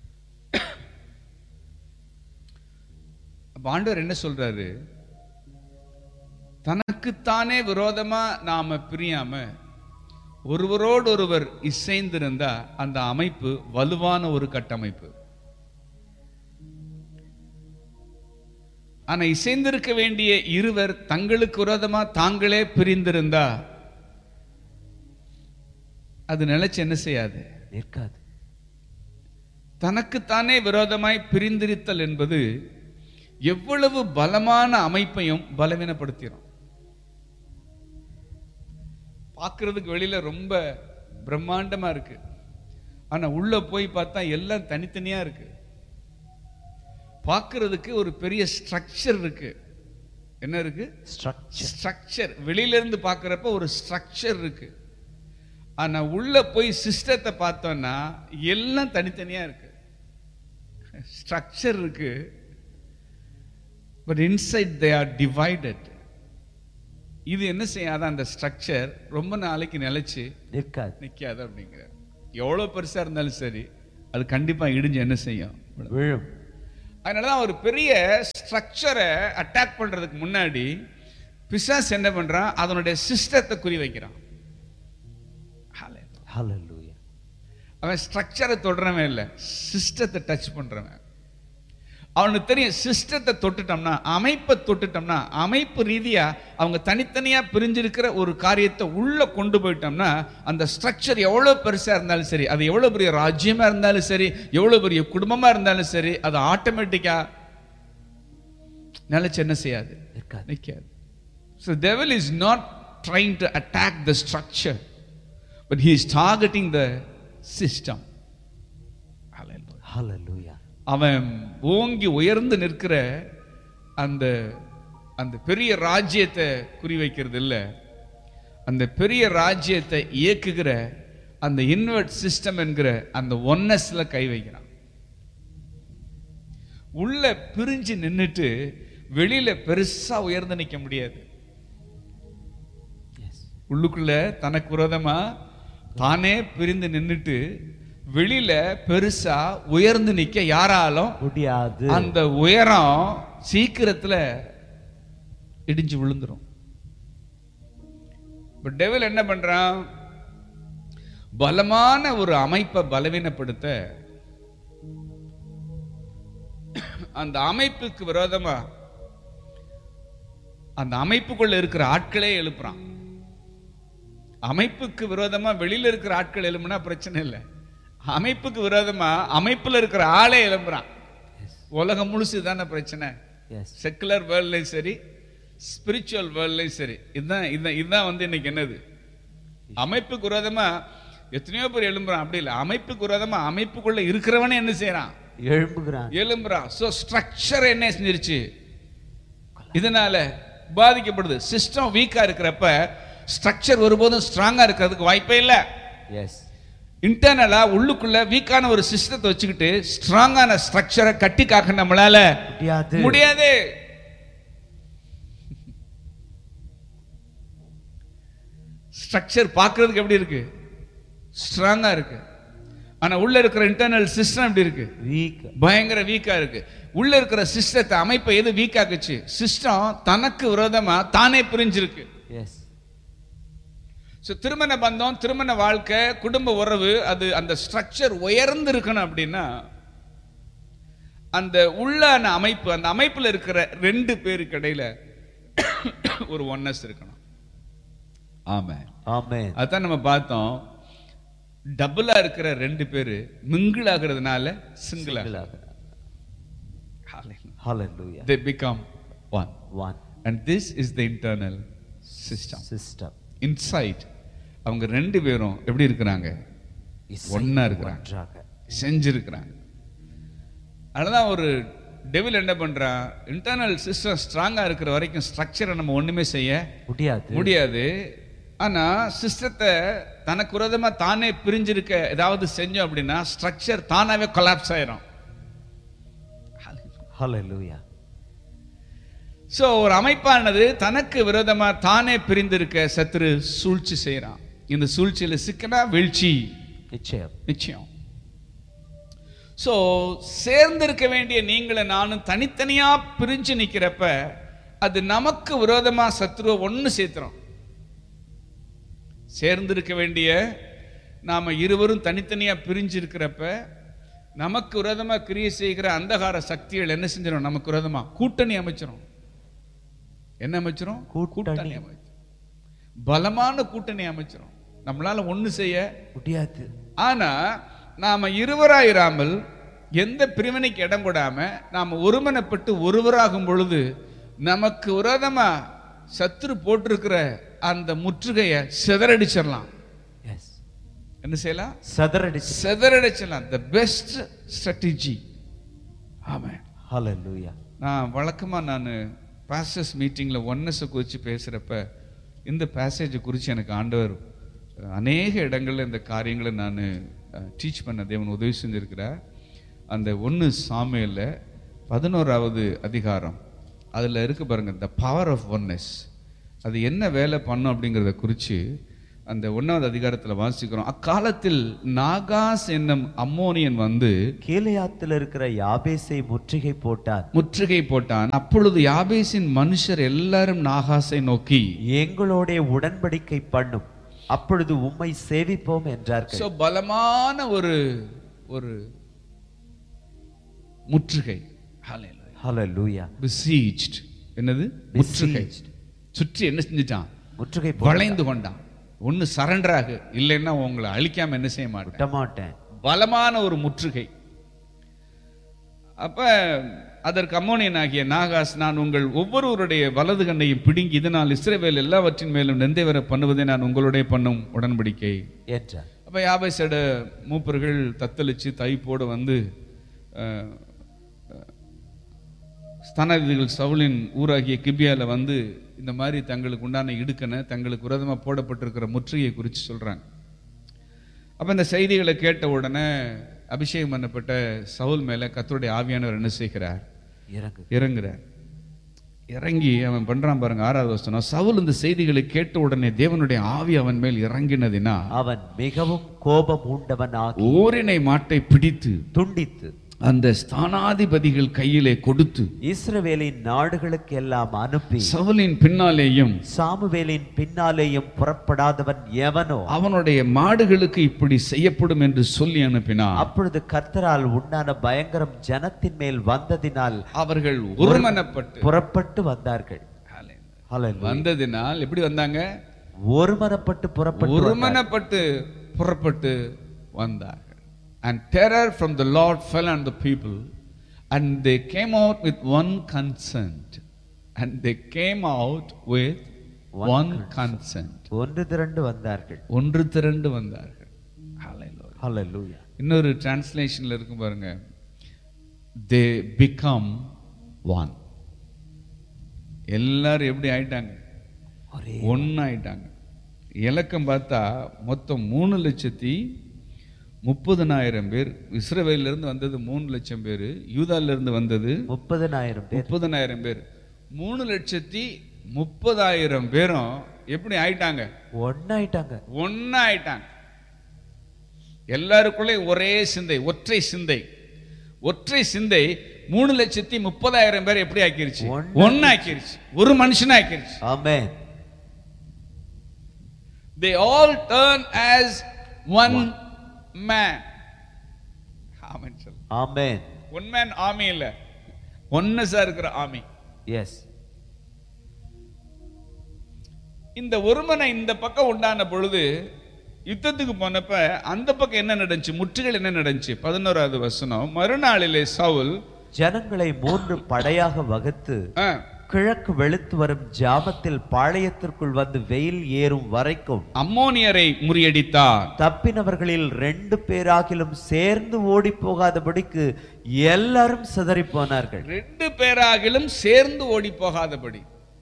அப்ப ஆண்டவர் என்ன சொல்றாரு, தனக்குத்தானே விரோதமா நாம பிரியாம ஒருவரோடு ஒருவர் இசைந்திருந்தா அந்த அமைப்பு வலுவான ஒரு கட்டமைப்பு. ஆனா இசைந்திருக்க வேண்டிய இருவர் தங்களுக்கு விரோதமா தாங்களே பிரிந்திருந்தா அது நிலைச்சு என்ன செய்யாது, நிற்காது. தனக்குத்தானே விரோதமாய் பிரிந்திருத்தல் என்பது எவ்வளவு பலமான அமைப்பையும் பலவீனப்படுத்திடும். பார்க்கறதுக்கு வெளியில ரொம்ப பிரம்மாண்டமா இருக்கு, ஆனா உள்ள போய் பார்த்தா எல்லாம் தனித்தனியா இருக்கு. பார்க்கறதுக்கு ஒரு பெரிய ஸ்ட்ரக்சர் இருக்கு. என்ன இருக்கு? ஸ்ட்ரக்சர். ஸ்ட்ரக்சர். வெளியில இருந்து பார்க்கறப்ப ஒரு ஸ்ட்ரக்சர் இருக்கு, ஆனா உள்ள போய் சிஸ்டத்தை பார்த்தோம்னா எல்லாம் தனித்தனியா இருக்கு. ஸ்ட்ரக்சர் இருக்கு, but inside they are divided. இது என்ன செய்யாத அந்த ஸ்ட்ரக்சர் ரொம்ப நாளைக்கு நிலைச்சு நிற்காது, நிற்காது அப்படிங்கிற. எவ்வளவு பெருசா இருந்தாலும் சரி அது கண்டிப்பா இடிஞ்சு என்ன செய்யும், விழும். அதனாலதான் ஒரு பெரிய ஸ்ட்ரக்சரை அட்டாக் பண்றதுக்கு முன்னாடி பிசாசு என்ன பண்றான், அதனுடைய சிஸ்டத்தை குறி வைக்கிறான். ஹல்லேலூயா. அவன் ஸ்ட்ரக்சரை தொடுறவன் இல்லை, சிஸ்டத்தை டச் பண்றவன். அவனுக்கு தெரியும், சிஸ்டத்தை தொட்டுட்டோம்னா, அமைப்பை தொட்டுட்டோம்னா, அமைப்பு ரீதியா அவங்க தனித்தனியா பிரிஞ்சிருக்கிற ஒரு காரியத்தை உள்ள கொண்டு போயிட்டோம்னா அந்த ஸ்ட்ரக்சர் எவ்வளவு பெருசா இருந்தாலும் சரி, அது எவ்வளவு பெரிய ராஜ்யமா இருந்தாலும் சரி, எவ்வளவு பெரிய குடும்பமா இருந்தாலும் சரி, அது ஆட்டோமேட்டிக்கா நிலைச்சு என்ன செய்யாது, நிற்காது. So the devil is not trying to attack the structure, but he is targeting the system. Hallelujah. Hallelujah. அவன் ஓங்கி உயர்ந்து நிற்கிற அந்த அந்த பெரிய ராஜ்யத்தை குறிவைக்கிறது இல்லை, அந்த பெரிய ராஜ்யத்தை இயக்குகிற அந்த இன்வெர்ட் சிஸ்டம் என்கிற அந்த ஒன்னஸ்ல கை வைக்கிறான். உள்ள பிரிஞ்சு நின்னுட்டு வெளியில பெருசா உயர்ந்து நிற்க முடியாது. உள்ளுக்குள்ள தனக்கு விரோதமா தானே பிரிந்து நின்னுட்டு வெளியில பெருசா உயர்ந்து நிக்க யாராலும் முடியாது. அந்த உயரம் சீக்கிரத்துல இடிஞ்சு விழுந்துரும். பட் டெவில் என்ன பண்றான், பலமான ஒரு அமைப்பை பலவீனப்படுத்த அந்த அமைப்புக்கு விரோதமா அந்த அமைப்புக்குள்ள இருக்கிற ஆட்களே எழுப்புறான். அமைப்புக்கு விரோதமா வெளியில இருக்கிற ஆட்கள் எழுப்புனா பிரச்சனை இல்லை, அமைப்புக்கு விரோதமா அமைப்புல இருக்கிற ஆளே எழும்புறான். உலகம் முழுசு தானே பிரச்சனை. செக்குலர் வேர்ல்ட்லயும் சரி, ஸ்பிரிச்சுவல் வேர்ல்ட்லயும் சரி, இதுதான் இதுதான் வந்து இன்னைக்கு என்னது, அமைப்புக்கு விரோதமா எத்தனையோ பேர் எழும்புறான். அப்படி இல்லை, அமைப்புக்கு விரோதமா அமைப்புக்குள்ள இருக்கிறவனே என்ன செய்யறான், எழும்புகிறான், எழும்புறான். சோ ஸ்ட்ரக்சர் என்ன செஞ்சிருச்சு, இதனால பாதிக்கப்படுது. சிஸ்டம் வீக்கா இருக்கிறப்ப ஸ்ட்ரக்சர் ஒருபோதும் ஸ்ட்ராங்கா இருக்கிறதுக்கு வாய்ப்பே இல்லை. எஸ், இன்டர்னலா உள்ளுக்குள்ள வீக்கான ஒரு சிஸ்டத்தை வச்சுக்கிட்டு ஸ்ட்ராங்கான ஸ்ட்ரக்சரை கட்டி காக்க நம்மளால முடியாது முடியாது. ஸ்ட்ரக்சர் பார்க்கிறதுக்கு எப்படி இருக்கு, ஸ்ட்ராங்கா இருக்கு, ஆனா உள்ள இருக்கிற இன்டர்னல் சிஸ்டம் எப்படி இருக்கு, வீக், பயங்கர வீக்கா இருக்கு. உள்ள இருக்கிற சிஸ்டத்தை அமைப்பை எது வீக் ஆக்குச்சு, சிஸ்டம் தனக்கு விரோதமா தானே பிரிஞ்சிருக்கு. எஸ். திருமண பந்தம், திருமண வாழ்க்கை, குடும்ப உறவு, அது அந்த ஸ்ட்ரக்சர் உயர்ந்து இருக்கணும் அப்படின்னா அந்த உள்ளான அமைப்பு, அந்த அமைப்புல இருக்கிற ரெண்டு பேருக்கு இடையில ஒரு ஒன்னஸ் இருக்கணும். ஆமென், ஆமென். அதான் நம்ம பார்த்தோம், டபுளா இருக்கிற ரெண்டு பேரு மிங்கிள் ஆகிறதுனால சிங்கிள் ஆகுறாங்க. Hallelujah. They become one. One. And this is the internal system. System. Inside அவங்க ரெண்டு பேரும் எப்படி இருக்கிறாங்க, ஒண்ணா இருக்கிறாங்க. செஞ்சிருக்கிறாங்க. அதனால ஒரு டெவில் என்ன பண்றான், இன்டர்னல் சிஸ்டம் ஸ்ட்ராங்கா இருக்கிற வரைக்கும் ஸ்ட்ரக்சரை நம்ம ஒண்ணுமே செய்ய முடியாது முடியாது. ஆனா சிஸ்டத்தை தனக்கு விரோதமா தானே பிரிஞ்சிருக்க ஏதாவது செஞ்சோம் அப்படின்னா ஸ்ட்ரக்சர் தானாவே கொலாப்ஸ் ஆயிரும். ஹல்லேலூயா. சோ ஒரு அமைப்பானது தனக்கு விரோதமா தானே பிரிந்திருக்க சத்துரு சூழ்ச்சி செய்யறான். இந்த சூழ்ச்சியில சிக்கனா வீழ்ச்சி நிச்சயம் நிச்சயம். சோ சேர்ந்திருக்க வேண்டிய நீங்கள நானும் தனித்தனியா பிரிஞ்சு நிக்கிறப்ப அது நமக்கு விரோதமா சத்துருவை ஒன்னு சேர்த்துறோம். சேர்ந்திருக்க வேண்டிய நாம இருவரும் தனித்தனியா பிரிஞ்சு இருக்கிறப்ப நமக்கு விரோதமா கிரியை செய்கிற அந்தகார சக்திகள் என்ன செஞ்சிடும், நமக்கு விரோதமா கூட்டணி அமைச்சிரும். என்ன அமைச்சிரும்? கூட்டணி அமைச்சிரும். பலமான கூட்டணி அமைச்சிரும். நம்மளால ஒண்ணு செய்ய முடியாது. ஆனா நாம இருவராயிராமல் எந்த பிரிவினைக்கு இடம் கொடாம நாம ஒருமனப்பட்டு ஒருவராகும் பொழுது நமக்கு விரோதமா சத்துரு போட்டிருக்கிற அந்த முற்றுகையை சிதறடிச்சிடலாம். என்ன செய்யலாம்? சிதறடி சிதறடிச்சிடலாம். the best strategy. ஆமென். ஹல்லேலூயா. நான் வழக்கமா நான் பாஸ்டர்ஸ் மீட்டிங்ல ஒன்னஸ் குறித்து பேசுறப்ப இந்த பேசேஜ் குறித்து எனக்கு ஆண்டவர் அநேக இடங்கள்ல இந்த காரியங்களை நான் டீச் பண்ண தேவன் உதவி செஞ்சிருக்கிறார். அந்த ஒன்று சாமுவேல்ல பதினோராவது அதிகாரம் அதில் இருக்கு பாருங்க, த பவர் ஆஃப் ஒன்னஸ். அது என்ன வேலை பண்ணும் அப்படிங்கிறத குறித்து அந்த ஒன்னாவது அதிகாரத்தில் வாசிக்கிறோம். அக்காலத்தில் நாகாஸ் என்னும் அம்மோனியன் வந்து கீலேயாத்தில் இருக்கிற யாபேசை முற்றுகை போட்டான் முற்றுகை போட்டான். அப்பொழுது யாபேசின் மனுஷர் எல்லாரும் நாகாசை நோக்கி எங்களோட உடன்படிக்கை பண்ணும், அப்பொழுது உம்மை சேவிப்போம் என்றார்கள். சோ பலமான ஒரு ஒரு முற்றுகை. ஹல்லேலூயா. besieged. என்னது? முற்றுகை. சுற்றி என்ன செஞ்சிட்டான்? முற்றுகை வளைந்து கொண்டான். ஒன்னு சரண்டர் ஆகு, இல்லைன்னா உங்களை அழிக்காம என்ன செய்ய மாட்டேன் மாட்டேன். பலமான ஒரு முற்றுகை. அப்ப அதற்கு அம்மோனியன் ஆகிய நாகாஸ், நான் உங்கள் ஒவ்வொருவருடைய வலது கண்ணையும் பிடுங்கி இதனால் இஸ்ரவேல் எல்லாவற்றின் மேலும் நிந்தை வர பண்ணுவதை நான் உங்களுடைய பண்ணும் உடன்படிக்கை என்றார். அப்ப யாபேசோட மூப்பர்கள் தத்தளிச்சு தைப்போடு வந்து ஸ்தானாதிபதிகள் சவுலின் ஊராகிய கிபியால வந்து இந்த மாதிரி தங்களுக்கு உண்டான இடுக்கனை தங்களுக்கு விரோதமாக போடப்பட்டிருக்கிற முற்றுகையை குறித்து சொல்றாங்க. அப்ப இந்த செய்திகளை கேட்ட உடனே அபிஷேகம் பண்ணப்பட்ட சவுல் மேல கர்த்தருடைய ஆவியானவர் என்ன செய்கிறார்? இறங்குறார். இறங்கி அவன் பண்றான் பாருங்க, ஆறாவது வசனம். சவுல் இந்த செய்திகளை கேட்ட உடனே தேவனுடைய ஆவி அவன் மேல் இறங்கினதினா அவன் மிகவும் கோபம் உண்டவன் ஆகி ஓரினை மாட்டை பிடித்து துண்டித்து அந்த ஸ்தானாதிபதிகள் கையிலே கொடுத்து இஸ்ரவேலின் நாடுகளுக்கு எல்லாம் அனுப்பி சவுலின் பின்னாலேயும் சாமுவேலின் பின்னாலேயும் புறப்படாதவன் எவனோ அவனுடைய மாடுகளுக்கு இப்படி செய்யப்படும் என்று சொல்லி அனுப்பினார். அப்பொழுது கர்த்தரால் உண்டான பயங்கரம் ஜனத்தின் மேல் வந்ததினால் அவர்கள் ஒருமனப்பட்டு புறப்பட்டு வந்தார்கள். வந்ததினால் எப்படி வந்தாங்க? ஒருமனப்பட்டு புறப்பட்டு ஒருமனப்பட்டு புறப்பட்டு வந்தார்கள். And terror from the Lord fell on the people, and they came out with one consent. And they came out with one, one consent. ஒன்று திரண்டு வந்தார்கள். ஒன்று திரண்டு வந்தார்கள். Hallelujah. Hallelujah. இன்னொரு டிரான்ஸ்லேஷன்ல இருக்கும் பாருங்க, they become one. எல்லாரும் எப்படி ஆயிட்டாங்க? ஒன்னு ஆயிட்டாங்க. இலக்கம் பார்த்தா மொத்தம் மூணு லட்சத்தி முப்பதுனாயிரம் பேர். இஸ்ரவேல்ல இருந்து வந்தது மூணு லட்சம் பேர், யூதால இருந்து வந்தது முப்பதுனாயிரம் பேர். முப்பதுனாயிரம் பேர். மூணு லட்சத்தி முப்பதாயிரம் பேரும் எப்படி ஆயிட்டாங்க? ஒன்னாயிட்டாங்க. ஒன்னாயிட்டாங்க. எல்லாருக்குள்ளே ஒரே சிந்தை, ஒற்றை சிந்தை. ஒற்றை சிந்தை மூணு லட்சத்தி முப்பதாயிரம் பேர் எப்படி ஆக்கிருச்சு? ஒன்னு ஆக்கிருச்சு. ஒரு மனுஷன் ஆக்கிருச்சு. ஆமென். They all turn as one man. Amen. Amen. One man army இல்ல, ஒன்னஸா இருக்கிற ஆர்மி. எஸ். இந்த ஒருமனை இந்த பக்கம் உண்டான பொழுது யுத்தத்துக்கு போனப்ப அந்த பக்கம் என்ன நடந்துச்சு? முற்றுகள் என்ன நடந்துச்சு? பதினோராவது வசனம். மறுநாளிலே சவுல் ஜனங்களை மூன்று படையாக வகுத்து கிழக்கு வெளுத்து வரும் ஜாமத்தில் பாளையத்திற்குள் வந்து வெயில் ஏறும் வரைக்கும் அம்மோனியரை முறியடித்தார். தப்பினவர்களில் ரெண்டு பேராகிலும் சேர்ந்து ஓடி போகாதபடிக்கு எல்லாரும் சிதறி போனார்கள். ரெண்டு பேராகிலும் சேர்ந்து ஓடி போகாதபடி.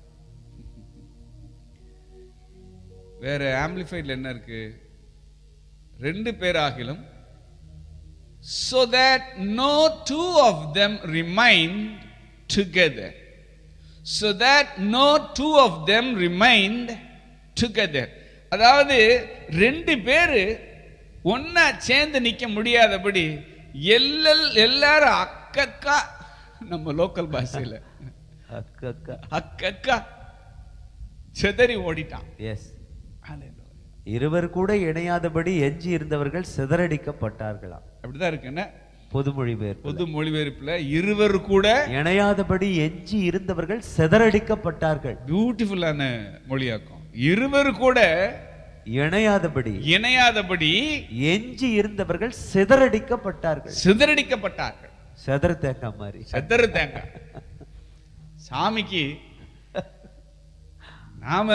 வேற ஆம்பிளிஃபைட்ல என்ன இருக்கு? ரெண்டு பேராகிலும், so that no two of them remained together. So that no two of them remained together. அதாவது ரெண்டு பேரு ஒன்னா சேர்ந்து நிக்க முடியாதபடி எல்லல் எல்லாரும் அக்கக்கா, நம்ம லோக்கல் பாஷையில அக்கக்கா அக்கக்கா சிதறி ஓடிட்டான். எஸ், இருவர் கூட இணையாதபடி எஞ்சி இருந்தவர்கள் சிதறடிக்கப்பட்டார்களாம். அப்படிதான் இருக்கு என்ன பொது மொழிபெயர்ப்பு. பொது மொழிபெயர்ப்புல இருவர் கூட இணையாதபடி எஞ்சி இருந்தவர்கள் சிதறடிக்கப்பட்டார்கள். பியூட்டிஃபுல்லான மொழியாக்கம். இருவர் கூட இணையாதபடி இணையாதபடி எஞ்சி இருந்தவர்கள் சிதறடிக்கப்பட்டார்கள். சிதறடிக்கப்பட்டார்கள். செதற தேங்காய் மாதிரி. செதற தேங்காய். சாமிக்கு நாம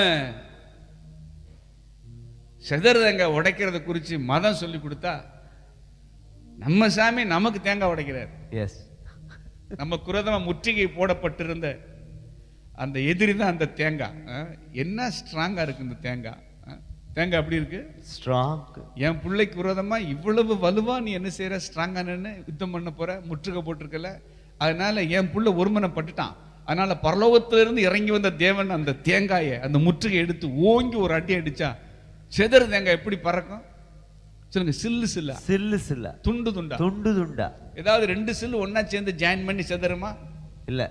செதற தேங்காய் உடைக்கிறத குறிச்சு மதம் சொல்லி கொடுத்தா, நம்ம சாமி நமக்கு தேங்காய் உடைக்கிறார். எஸ், நம்ம குரதமா முற்றுகை போடப்பட்டிருந்த அந்த எதிரி தான் அந்த தேங்காய். என்ன ஸ்ட்ராங்கா இருக்கு இந்த தேங்காய். தேங்காய் அப்படி இருக்கு ஸ்ட்ராங். என் பிள்ளைக்கு விரோதமா இவ்வளவு வலுவா நீ என்ன செய்யற, ஸ்ட்ராங்கா நின்னு யுத்தம் பண்ண போற, முற்றுகை போட்டிருக்கல. அதனால என் புள்ள ஒருமனப்பட்டுட்டான். அதனால பரலோகத்திலிருந்து இறங்கி வந்த தேவன் அந்த தேங்காயை, அந்த முற்றுகை எடுத்து ஓங்கி ஒரு அடி அடிச்சா செதறு தேங்காய் எப்படி பறக்கும் சொல்லுங்க? சில்லு சில்லா, சில்லு சில்லா, துண்டு துண்டா, துண்டு துண்டா. ஏதாவது ரெண்டு சில்லு ஒன்னா சேர்ந்து ஜாயின் பண்ணி செதறுமா? இல்ல.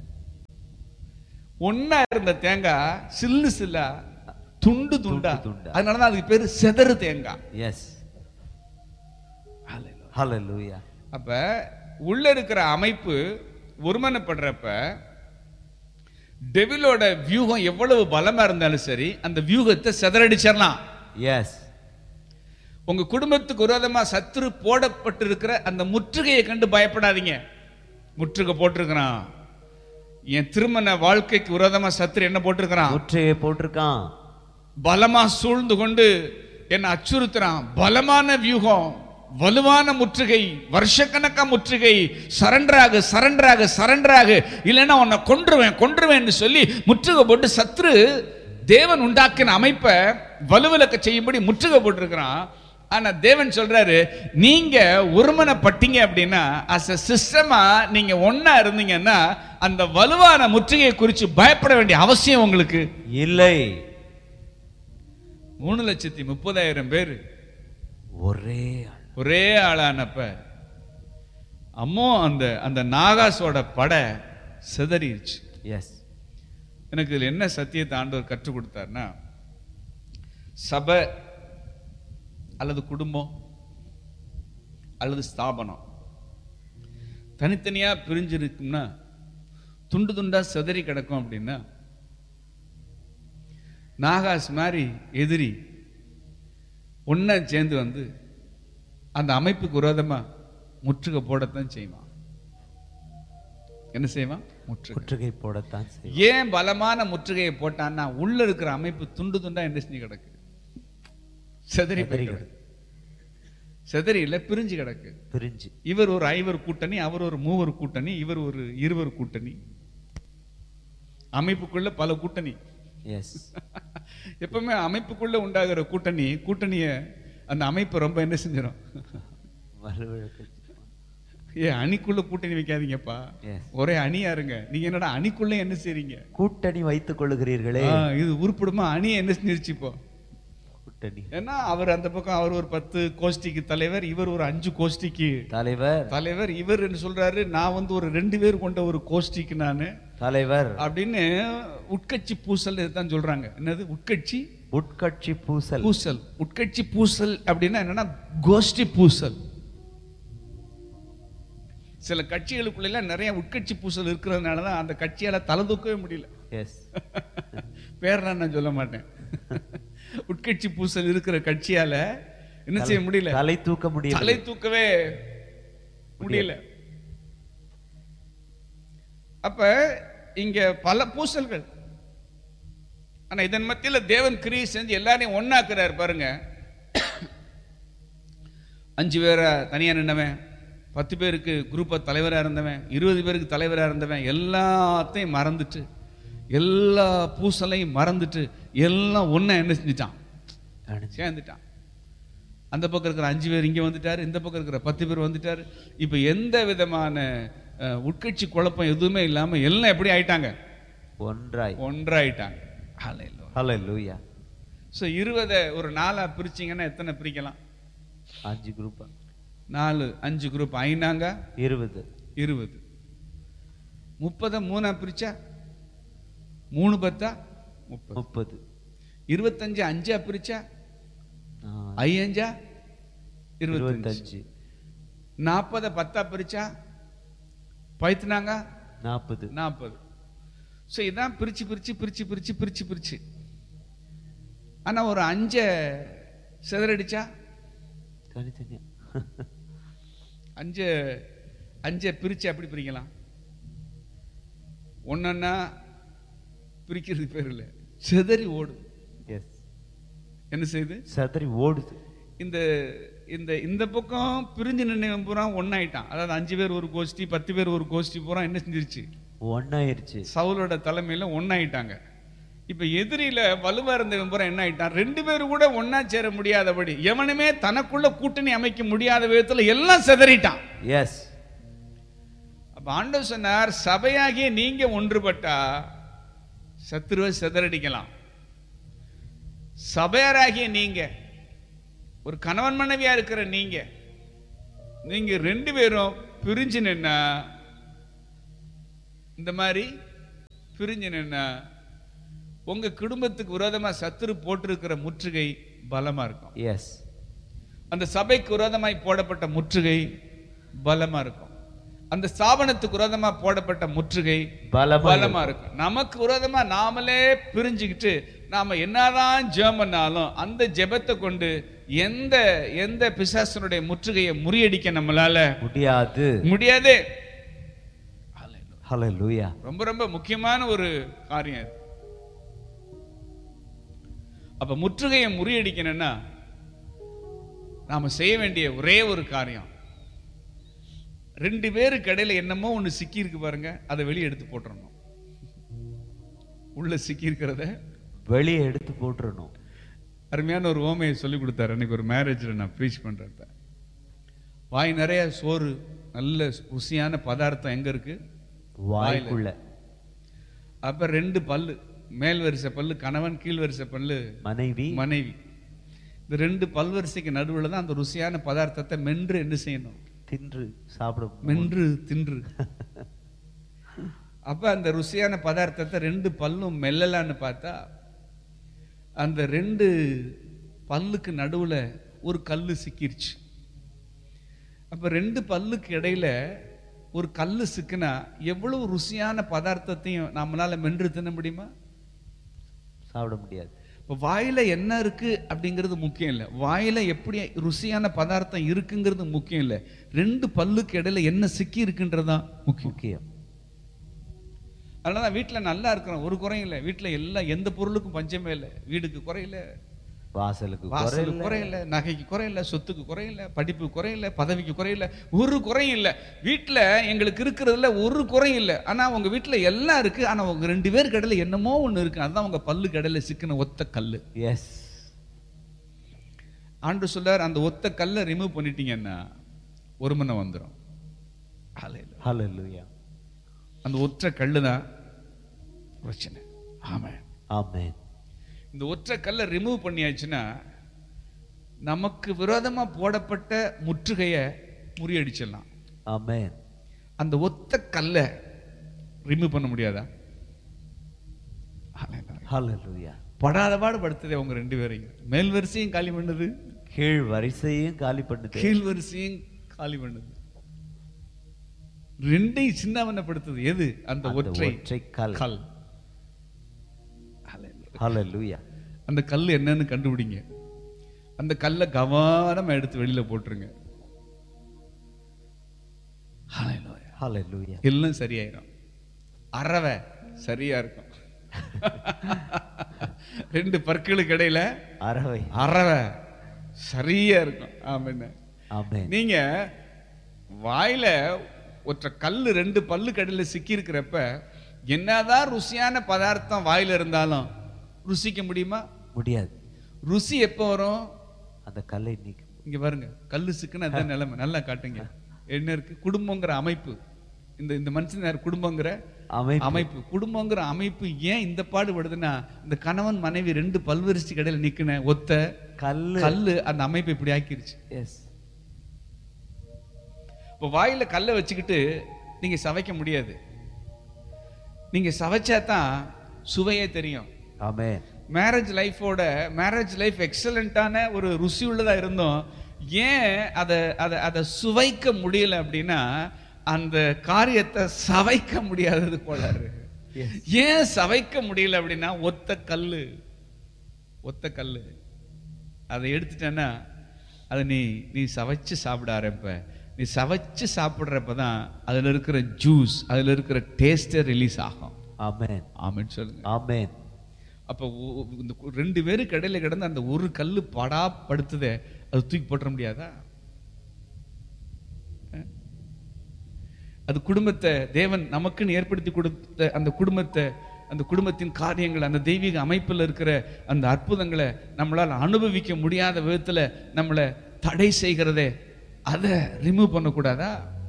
ஒன்னா இருந்த தேங்காய் சில்லு சில்லா, துண்டு துண்டா. அதனாலதான் அதுக்கு பேரு செதறு தேங்காய். எஸ், ஹல்லேலூயா. அப்ப உள்ள இருக்கிற அமைப்பு ஒருமனப்படுறப்ப டெவிலோட வியூகம் எவ்வளவு பலமா இருந்தாலும் சரி, அந்த வியூகத்தை செதறடிச்சிடலாம். எஸ், உங்க குடும்பத்துக்கு விரோதமா சத்துரு போடப்பட்டிருக்கிற அந்த முற்றுகையை கண்டு பயப்படாதீங்க. முற்றுகை போட்டிருக்கிறான். என் திருமண வாழ்க்கைக்கு விரோதமா சத்துரு என்ன போட்டிருக்கிறான்? முற்றுகையை போட்டிருக்கான். பலமா சூழ்ந்து கொண்டு என்ன அச்சுறுத்துறான். பலமான வியூகம், வலுவான முற்றுகை, வருஷக்கணக்கா முற்றுகை. சரண்டராக சரண்டராக சரண்டராக, இல்லைன்னா உன்னை கொன்றுவேன் கொன்றுவேன் சொல்லி முற்றுகை போட்டு சத்துரு தேவன் உண்டாக்கின அமைப்பை வலுவிலக்க செய்யும்படி முற்றுகை போட்டிருக்கிறான். ஆனா தேவன் சொல்றாரு, நீங்க ஒருமனப்பட்டீங்க அப்படின்னா, அஸ் எ சிஸ்டமா நீங்க ஒன்னா இருந்தீங்கன்னா அந்த வலுவான முற்றுகையை குறித்து பயப்பட வேண்டிய அவசியம் உங்களுக்கு இல்லை. மூணு லட்சத்தி முப்பதாயிரம் பேர் ஒரே ஒரே ஆளானப்ப அம்மோ அந்த அந்த நாகாசோட படை சிதறிடுச்சு. எஸ், எனக்கு இதுல என்ன சத்தியத்தை ஆண்டவர் கற்றுக் கொடுத்தார்னா, சபை அல்லது குடும்பம் அல்லது ஸ்தாபனம் தனித்தனியா பிரிஞ்சிருக்கும்னா, துண்டு துண்டா சிதறி கிடக்கும் அப்படின்னா, நாகாஸ் மாதிரி எதிரி ஒன்னா சேர்ந்து வந்து அந்த அமைப்புக்கு விரோதமா முற்றுகை போடத்தான் செய்வான். என்ன செய்வான்? முற்றுகை போடத்தான். ஏன் பலமான முற்றுகையை போட்டான்னா, உள்ள இருக்கிற அமைப்பு துண்டு துண்டா என்ன செஞ்சு கிடக்கு, செதறி கிடக்கு. செதறி இல்ல, பிரிஞ்சு கிடக்கு. பிரிஞ்சு இவர் ஒரு ஐவர் கூட்டணி, அவர் ஒரு மூவர் கூட்டணி, இவர் ஒரு இருவர் கூட்டணி. அமைப்புக்குள்ள பல கூட்டணி. எஸ், எப்பவுமே அமைப்புக்குள்ள உண்டாகிற கூட்டணி கூட்டணிய அந்த அமைப்பு ரொம்ப என்ன செஞ்சிடும்? ஏ, அணிக்குள்ள கூட்டணி வைக்காதீங்கப்பா, ஒரே அணியா இருங்க. நீங்க என்னடா அணிக்குள்ள என்ன செய்றீங்க? கூட்டணி வைத்துக் கொள்ளுகிறீர்களே. இது உருப்படுமா? அணி என்ன செஞ்சிருச்சு இப்போ? கூட்டணி. ஏன்னா அவர் அந்த பக்கம் அவர் ஒரு பத்து கோஷ்டிக்கு தலைவர், இவர் ஒரு அஞ்சு கோஷ்டிக்கு தலைவர் தலைவர் இவர் என்ன சொல்றாரு, நான் வந்து ஒரு ரெண்டு பேர் கொண்ட ஒரு கோஷ்டிக்கு நானு தலைவர் அப்படின்னு உட்கட்சி பூசல் தான் சொல்றாங்க. என்னது உட்கட்சி? உட்கட்சி பூசல். பூசல் உட்கட்சி பூசல் அப்படின்னா என்னன்னா கோஷ்டி பூசல். சில கட்சிகளுக்குள்ள நிறைய உட்கட்சி பூசல் இருக்கிறதுனாலதான் அந்த கட்சியால தலை தூக்கவே முடியல. எஸ், பேரெல்லாம் நான் சொல்ல மாட்டேன். உட்கட்சி பூசல் இருக்கிற கட்சியால என்ன செய்ய முடியல? தலை தூக்க முடியல. தலை தூக்கவே முடியல. அப்ப இங்க பல பூசல்கள். ஆனா இதன் மத்தியில தேவன் கிரியை செஞ்சு எல்லாரையும் ஒன்னாக்குறாரு பாருங்க. அஞ்சு பேரை தனியா நின்றவன், பத்து பேருக்கு குரூப்ப தலைவரா இருந்தவன், இருபது பேருக்கு தலைவரா இருந்தவன் எல்லாத்தையும் மறந்துட்டு, எல்லா பூசலையும் மறந்துட்டு எல்லாம் ஒன்னா என்ன செஞ்சுட்டான், சேர்ந்துட்டான். அந்த பக்கம் இருக்கிற அஞ்சு பேர் இங்க வந்துட்டாரு, இந்த பக்கம் இருக்கிற பத்து பேர் வந்துட்டாரு. இப்ப எந்த விதமான உட்கட்சி குழப்பம் எதுவுமே இல்லாம எல்லாம் எப்படி ஆயிட்டாங்க, ஒன்றாய் ஒன்றாயிட்டாங்க. ஹல்லேலூயா. சோ இருபதை ஒரு நாலா பிரிச்சீங்கன்னா எத்தனை பிரிக்கலாம்? அஞ்சு குரூப், நாலு அஞ்சு குரூப் ஐநாங்க இருபது, இருபது. முப்பதை மூணா பிரிச்சா மூணு பத்தா முப்பது, முப்பது. இருபத்தஞ்சு அஞ்சா பிரிச்சா ஐயஞ்சா இருபத்தஞ்சு. நாற்பதை பத்தா பிரிச்சா பைத்துனாங்க நாற்பது, நாற்பது. ஸோ இதான் பிரிச்சு பிரிச்சு பிரிச்சு பிரிச்சு பிரிச்சு பிரிச்சு. ஆனா ஒரு அஞ்ச சிதறடிச்சா தனித்தனியா அஞ்ச அஞ்ச பிரிச்சு அப்படி பிரிக்கலாம். ஒன்னா பிரிக்கிறது பேர் இல்லை, சிதறி ஓடும். என்ன செய்யுது? சிதறி ஓடுது. இந்த இந்த இந்த பக்கம் பிரிஞ்சு நின்று பூரா ஒன்னாயிட்டான். அதாவது அஞ்சு பேர் ஒரு கோஷ்டி, பத்து பேர் ஒரு கோஷ்டி பூரா என்ன செஞ்சிருச்சு, ஒன்னாயிருச்சு. சவுலோட தலைமையில ஒன்னாயிட்டாங்க. இப்ப எதிரில வலுவா இருந்தவன் பூரா என்ன ஆயிட்டான், ரெண்டு பேரும் கூட ஒன்னா சேர முடியாதபடி, எவனுமே தனக்குள்ள கூட்டணி அமைக்க முடியாத விதத்துல எல்லாம் சிதறிட்டான். எஸ். அப்ப ஆண்டவர் சொன்னார், சபையாகிய நீங்க ஒன்றுபட்டா சத்துருவை சிதறடிக்கலாம். சபையாராகிய நீங்க, ஒரு கணவன் மனைவியா இருக்கிற நீங்க, நீங்க ரெண்டு பேரும் பிரிஞ்சு நின்னா, இந்த மாதிரி பிரிஞ்சு நின்னா உங்க குடும்பத்துக்கு விரோதமா சத்துரு போட்டிருக்கிற முற்றுகை பலமா இருக்கும். எஸ். அந்த சபைக்கு விரோதமாய் போடப்பட்ட முற்றுகை பலமா இருக்கும். அந்த ஸ்தாபனத்துக்கு விரோதமா போடப்பட்ட முற்றுகை பலமா இருக்கும். நமக்கு விரோதமா நாமளே பிரிஞ்சுக்கிட்டு நாம என்னதான் ஜெபம் பண்ணாலும் அந்த ஜெபத்தை கொண்டு எந்த எந்த பிசாசனுடைய முற்றுகையை முறியடிக்க நம்மளால முடியாது முடியாது. ஹல்லேலூயா. ரொம்ப ரொம்ப முக்கியமான ஒரு காரியம். அப்ப முற்றுகையை முறியடிக்கணும்னா நாம செய்ய வேண்டிய ஒரே ஒரு காரியம், ரெண்டு பேருக்கு இடையில என்னமோ ஒண்ணு சிக்கி இருக்கு பாருங்க, அதை வெளியே எடுத்து போட்டுறணும். உள்ள சிக்கி இருக்கிறத வெளியே எடுத்து போட்டுறணும். அருமையான ஒரு ஓமையை சொல்லி கொடுத்தாரு அன்னைக்கு ஒரு மேரேஜ்ல நான் ப்ரீச் பண்றப்ப. வாய் நிறைய சோறு, நல்ல ருசியான பதார்த்தம் எங்க இருக்கு, வாய்க்குள்ள. அப்ப ரெண்டு பல்லு, மேல் வரிசை பல்லு கணவன், கீழ் வரிசை பல்லு மனைவி மனைவி இந்த ரெண்டு பல்வரிசைக்கு நடுவுல தான் அந்த ருசியான பதார்த்தத்தை மென்று என்ன செய்யணும், தின்று சாப்பிடும், மென்று தின்று. அப்ப அந்த ருசியான பதார்த்தத்தை ரெண்டு பல்லும் மெல்லலான்னு பார்த்தா அந்த ரெண்டு பல்லுக்கு நடுவுல ஒரு கல்லு சிக்கிருச்சு. அப்ப ரெண்டு பல்லுக்கு இடையில ஒரு கல்லு சிக்கினா எவ்வளவு ருசியான பதார்த்தத்தையும் நம்மளால மென்று தின்ன முடியுமா? சாப்பிட முடியாது. இப்போ வாயில என்ன இருக்கு அப்படிங்கிறது முக்கியம் இல்லை, வாயில எப்படி ருசியான பதார்த்தம் இருக்குங்கிறது முக்கியம் இல்லை, ரெண்டு பல்லுக்கு இடையில என்ன சிக்கி இருக்குன்றதுதான் முக்கியம் முக்கியம் அதனாலதான் வீட்டுல நல்லா இருக்கிறோம், ஒரு குறையும் இல்லை. வீட்டுல எல்லாம் எந்த பொருளுக்கும் பஞ்சமே இல்லை. வீடுக்கு குறையில, வாசலுக்கு வாசலுக்கு குறையில, நகைக்கு குறையில, சொத்துக்கு குறையில, படிப்பு குறையில, பதவிக்கு குறையில, ஒரு குறையும் இல்லை. வீட்டுல எங்களுக்கு இருக்கிறதுல ஒரு குறையும் இல்லை. ஆனா உங்க வீட்டுல எல்லாம் இருக்கு, ஆனா உங்க ரெண்டு பேருக்கு இடையில என்னமோ ஒண்ணு இருக்கு, அதுதான் உங்க பல்லுக்கு இடையில சிக்கின ஒத்த கல்லு. எஸ். ஆண்டு சொல்றார், அந்த ஒத்த கல்லை ரிமூவ் பண்ணிட்டீங்கன்னா ஒரு மணி வந்துடும். ஹல்லேலூயா. அந்த ஒற்றை கல்லுதான் பிரச்சனை. ஆமென் ஆமென். இந்த ஒற்றை கல்லை ரிமூவ் பண்ணியாச்சுன்னா நமக்கு விரோதமா போடப்பட்ட முற்றுகையை முறியடிச்சிடலாம். ஆமென். அந்த ஒத்த கல்லை ரிமூவ் பண்ண முடியாதா? ஹல்லேலூயா. படாத பாடு படுத்ததே உங்க ரெண்டு பேரையும். மேல் வரிசையும் காலி பண்ணுது, கீழ் வரிசையும் காலி பண்ணுது, கீழ் வரிசையும் காலி பண்ணுது, ரெண்டையும் சின்னவனப்படுத்துது. எது? அந்த ஒற்றை கல். கல். ஹல்லேலூயா. அந்த கல் என்னன்னு கண்டுபிடிங்க. அந்த கல்லை கவனமா எடுத்து வெளியில போட்டுருங்க. ஹல்லேலூயா. ஹல்லேலூயா. எல்லாம் சரியாயிரும். அரவை சரியா இருக்கும். ரெண்டு பற்களுக்கு இடையில அரவை அரவை சரியா இருக்கும். ஆமென். ஆமென். நீங்க வாயில ஒற்றை கல்லு ரெண்டு பல்லு கடையில சிக்கி இருக்கிறப்ப என்னதான் ருசியான பதார்த்தம் வாயில இருந்தாலும் ருசிக்க முடியுமா? முடியாது. ருசி எப்போ வரும்? அந்த கல்லை நீக்கும். இங்க பாருங்க, கல்லு சிக்குன்னு அதான் நிலைமை. நல்லா காட்டுங்க. என்ன இருக்கு? குடும்பங்கிற அமைப்பு. இந்த இந்த மனுஷன் குடும்பங்கிற அமைப்பு. அமைப்பு குடும்பங்கிற அமைப்பு ஏன் இந்த பாடுபடுதுன்னா, இந்த கணவன் மனைவி ரெண்டு பல்வரிசை கடையில நிக்கின ஒத்த கல்லு கல்லு அந்த அமைப்பு இப்படி ஆக்கிருச்சு. எஸ். இப்போ வாயில கல்லை வச்சுக்கிட்டு நீங்க சவைக்க முடியாது. நீங்க சவைச்சா தான் சுவையே தெரியும். ஆமென். மேரேஜ் லைஃபோட மேரேஜ் லைஃப் எக்ஸலண்டான ஒரு ருசி உள்ளதா இருந்தோம். ஏன் அதை அதை அதை சுவைக்க முடியல அப்படின்னா, அந்த காரியத்தை சவைக்க முடியாதது போலாரு. ஏன் சவைக்க முடியல அப்படின்னா, ஒத்த கல்லு ஒத்த கல்லு அதை எடுத்துட்டேன்னா அதை நீ நீ சவைச்சு சாப்பிட ஆரம்ப. நீ சவைச்சு சாப்பிடுறப்பதான் அதுல இருக்கிற ஜூஸ், அதுல இருக்கிற டேஸ்டே ரிலீஸ் ஆகும். ஆமென். ஆமென் சொல்லுங்க. ஆமென். அப்போ இந்த ரெண்டு பேரும் கடையில கிடந்து அந்த ஒரு கல்லு படா படுத்துதே, அது தூக்கி போட்டுற முடியாதா? அது குடும்பத்தை தேவன் நமக்குன்னு ஏற்படுத்தி கொடுத்த அந்த குடும்பத்தை, அந்த குடும்பத்தின் காரியங்கள், அந்த தெய்வீக அமைப்பில் இருக்கிற அந்த அற்புதங்களை நம்மளால் அனுபவிக்க முடியாத விதத்துல நம்மளை தடை செய்கிறதே, அதை ரிமூவ் பண்ணக்கூடாதா?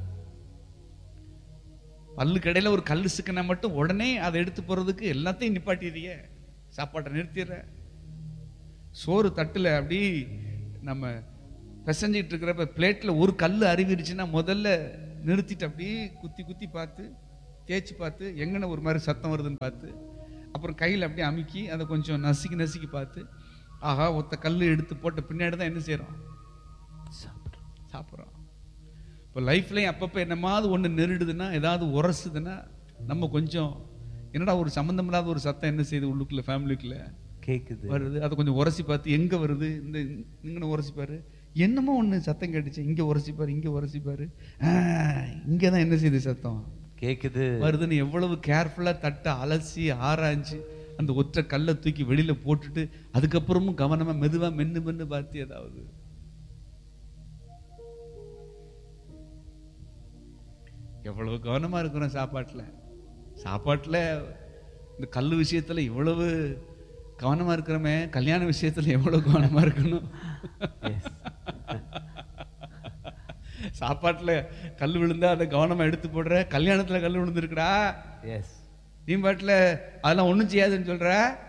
பல்லு கடையில ஒரு கல்லு சிக்கனை மட்டும் உடனே அதை எடுத்து போறதுக்கு எல்லாத்தையும் நிப்பாட்டிடுறிய, சாப்பாட்டை நிறுத்திடுற. சோறு தட்டுல அப்படி நம்ம பிசைஞ்சிட்டு இருக்கிறப்ப பிளேட்ல ஒரு கல்லு அருவிருச்சுன்னா முதல்ல நிறுத்திட்டு அப்படியே குத்தி குத்தி பார்த்து தேய்ச்சி பார்த்து எங்கன ஒரு மாதிரி சத்தம் வருதுன்னு பார்த்து, அப்புறம் கையில் அப்படியே அமுக்கி அதை கொஞ்சம் நசுக்கி நசுக்கி பார்த்து, ஆஹா ஒத்த கல்லு எடுத்து போட்ட பின்னாடி தான் என்ன செய்யறோம்? சாப்பிட்றோம் சாப்பிட்றோம் இப்போ லைஃப்லையும் அப்பப்போ என்னமாவது ஒன்று நெருடுதுன்னா, ஏதாவது உரசுதுன்னா நம்ம கொஞ்சம் என்னடா ஒரு சம்மந்தம் இல்லாத ஒரு சத்தம் என்ன செய்யுது உள்ளுக்குள்ள ஃபேமிலிக்குள்ள கேக்குது வருது, அதை கொஞ்சம் உரசி பார்த்து எங்க வருது, இந்த இங்கே உரசிப்பாரு, என்னமோ ஒன்று சத்தம் கேட்டுச்சு, இங்கே உரசிப்பாரு, இங்கே உரசிப்பாரு, இங்கே தான் என்ன செய்யுது சத்தம் கேக்குது வருதுன்னு எவ்வளவு கேர்ஃபுல்லாக தட்டை அலசி ஆராய்ஞ்சு அந்த ஒற்றை கல்லை தூக்கி வெளியில போட்டுட்டு அதுக்கப்புறமும் கவனமா மெதுவா மென்னு மென்னு பார்த்து ஏதாவது எவ்வளவு கவனமா இருக்கிறோம் சாப்பாட்டுல. சாப்பாட்டுல இந்த கல்லு விஷயத்துல இவ்வளவு கவனமா இருக்கிறோமே, கல்யாண விஷயத்துல எவ்வளவு கவனமா இருக்கணும். சாப்பாட்டுல கல் விழுந்தா அதை கவனமா எடுத்து போடுற, கல்யாணத்துல கல் விழுந்துருக்குடா நீ பாட்டுல அதெல்லாம் ஒண்ணும் செய்யாதுன்னு சொல்ற.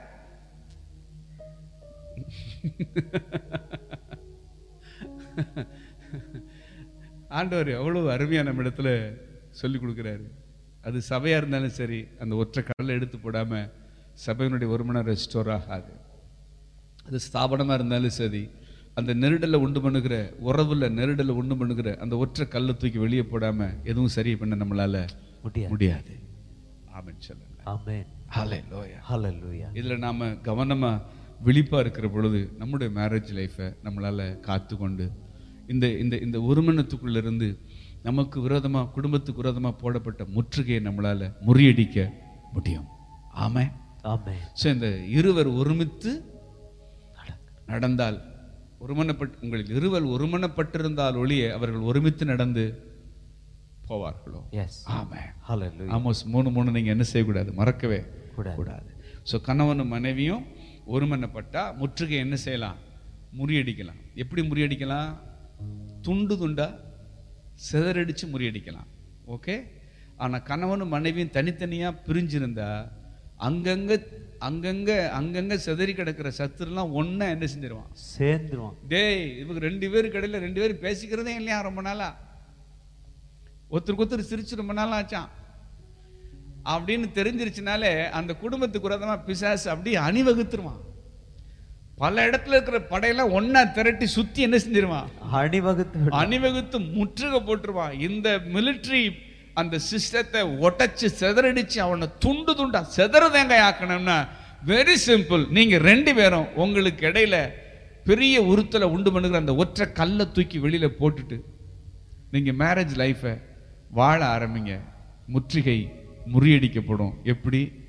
ஆண்டவர் எவ்வளவு அருமையா நம்ம இடத்துல சொல்லி கொடுக்கிறாரு. அது சபையா இருந்தாலும் சரி, அந்த ஒற்றை கல்லை எடுத்து போடாம சபையினுடைய ஒருமனம் ரெஸ்டோர் ஆகாது. அது ஸ்தாபனமா இருந்தாலும் சரி, அந்த நெருடலை உண்டு பண்ணுகிற உறவுல நெருடலை உண்டு பண்ணுகிற அந்த ஒற்றை கல்லை தூக்கி வெளியே போடாம எதுவும் சரி பண்ண நம்மளால முடியாது. ஆமென் சொல்லுங்க. ஆமென். ஹல்லேலூயா. ஹல்லேலூயா. இதுல நாம கவனமா விழிப்பா இருக்கிற பொழுது நம்முடைய மேரேஜ் லைஃபை நம்மளால காத்து கொண்டு இந்த இந்த இந்த ஒருமனத்துக்குள்ள இருந்து நமக்கு விரோதமா குடும்பத்துக்கு விரோதமா போடப்பட்ட முற்றுகையை நம்மளால முறியடிக்க முடியும். ஆமென். ஆமென். சோ இந்த இருவர் ஒருமித்து நடந்தால், ஒருமனப்பட்டு உங்களில் இருவர் ஒருமனப்பட்டிருந்தால் ஒழிய அவர்கள் ஒருமித்து நடந்து போவார்களோ. ஆமென். ஹல்லேலூயா. ஆமோஸ் மூணு மூணு நீங்க என்ன செய்யக்கூடாது, மறக்கவே கூடாது. ஸோ கணவனும் மனைவியும் ஒருமனப்பட்டா முற்றுகை என்ன செய்யலாம், முறியடிக்கலாம். எப்படி முறியடிக்கலாம்? துண்டு துண்டா சிதறடிச்சு முறியடிக்கலாம். ஓகே. ஆனா கணவனும் மனைவியும் தனித்தனியா பிரிஞ்சிருந்தா அங்கங்க அங்கங்க அங்கங்க சிதறி கிடக்கிற சத்துருலாம் ஒன்னா என்ன செஞ்சிருவான், சேர்ந்துருவான். டேய் இவங்க ரெண்டு பேரும் கடையில ரெண்டு பேரும் பேசிக்கிறதே இல்லையா ரொம்ப நாளா, ஒருத்தருக்கு ஒருத்தர் சிரிச்சு ரொம்ப நாள் ஆச்சான் அப்படின்னு தெரிஞ்சிருச்சுனாலே அந்த குடும்பத்துக்கு விரோதமா பிசாசு அப்படியே அணிவகுத்துருவான். பல இடத்துல இருக்கிற படையெல்லாம் ஒன்னா திரட்டி சுத்தி என்ன செஞ்சிருவான், அணிவகுத்து அணிவகுத்து முற்றுகை போட்டுருவான். இந்த மிலிட்டரி அந்த சிஸ்டத்தை ஒட்டச்சு செதறடிச்சு அவனை துண்டு துண்டா செதறதேங்க ஆக்கணும்னா வெரி சிம்பிள். நீங்க ரெண்டு பேரும் உங்களுக்கு இடையில பெரிய உறுத்தலை உண்டு பண்ணுகிற அந்த ஒற்றை கல்லை தூக்கி வெளியில போட்டுட்டு நீங்க மேரேஜ் லைஃபை வாழ ஆரம்பிங்க. முற்றுகை முறியடிக்கப்படும். எப்படி?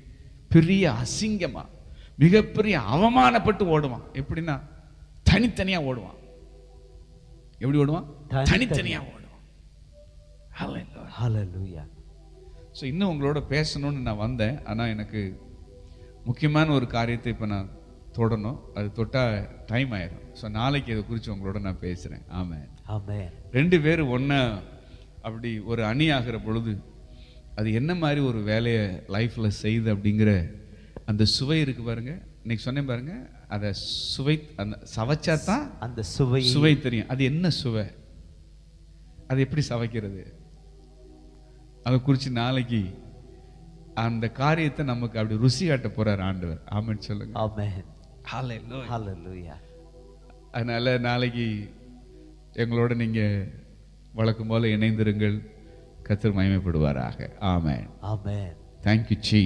பெரிய அசிங்கமா, மிகப்பெரிய அவமானப்பட்டு ஓடுவான். எப்படின்னா தனித்தனியா ஓடுவான். எப்படி ஓடுவான்? தனித்தனியா ஓடுவான். ஹல்லேலூயா. ஸோ இன்னும் உங்களோட பேசணும்னு நான் வந்தேன். ஆனால் எனக்கு முக்கியமான ஒரு காரியத்தை இப்போ நான் தொடணும். அது தொட்டா டைம் ஆயிடும். ஸோ நாளைக்கு இதை குறித்து உங்களோட நான் பேசுகிறேன். ஆமென். ஆமென். ரெண்டு பேரும் ஒன்றா அப்படி ஒரு அணி ஆகிற பொழுது அது என்ன மாதிரி ஒரு வேலையை லைஃப்பில் செய்யுது அப்படிங்கிற அந்த சுவை இருக்கு பாருங்க. இன்னைக்கு சொன்னேன் பாருங்க, அதை சுவை அந்த சவைச்சா தான் அந்த சுவை சுவை தெரியும். அது என்ன சுவை, அது எப்படி சவைக்கிறது, அதை குறித்து நாளைக்கு அந்த காரியத்தை நமக்கு அப்படி ருசி காட்ட போறார் ஆண்டவர். ஆமென் சொல்லுங்க. ஆமென். ஹல்லேலூயா. ஹல்லேலூயா. அதனால நாளைக்கு எங்களோட நீங்க வழக்கம் போல இணைந்திருங்கள். கர்த்தர் மகிமைப்படுவாராக. ஆமென். ஆமென். தேங்க்யூ சீ.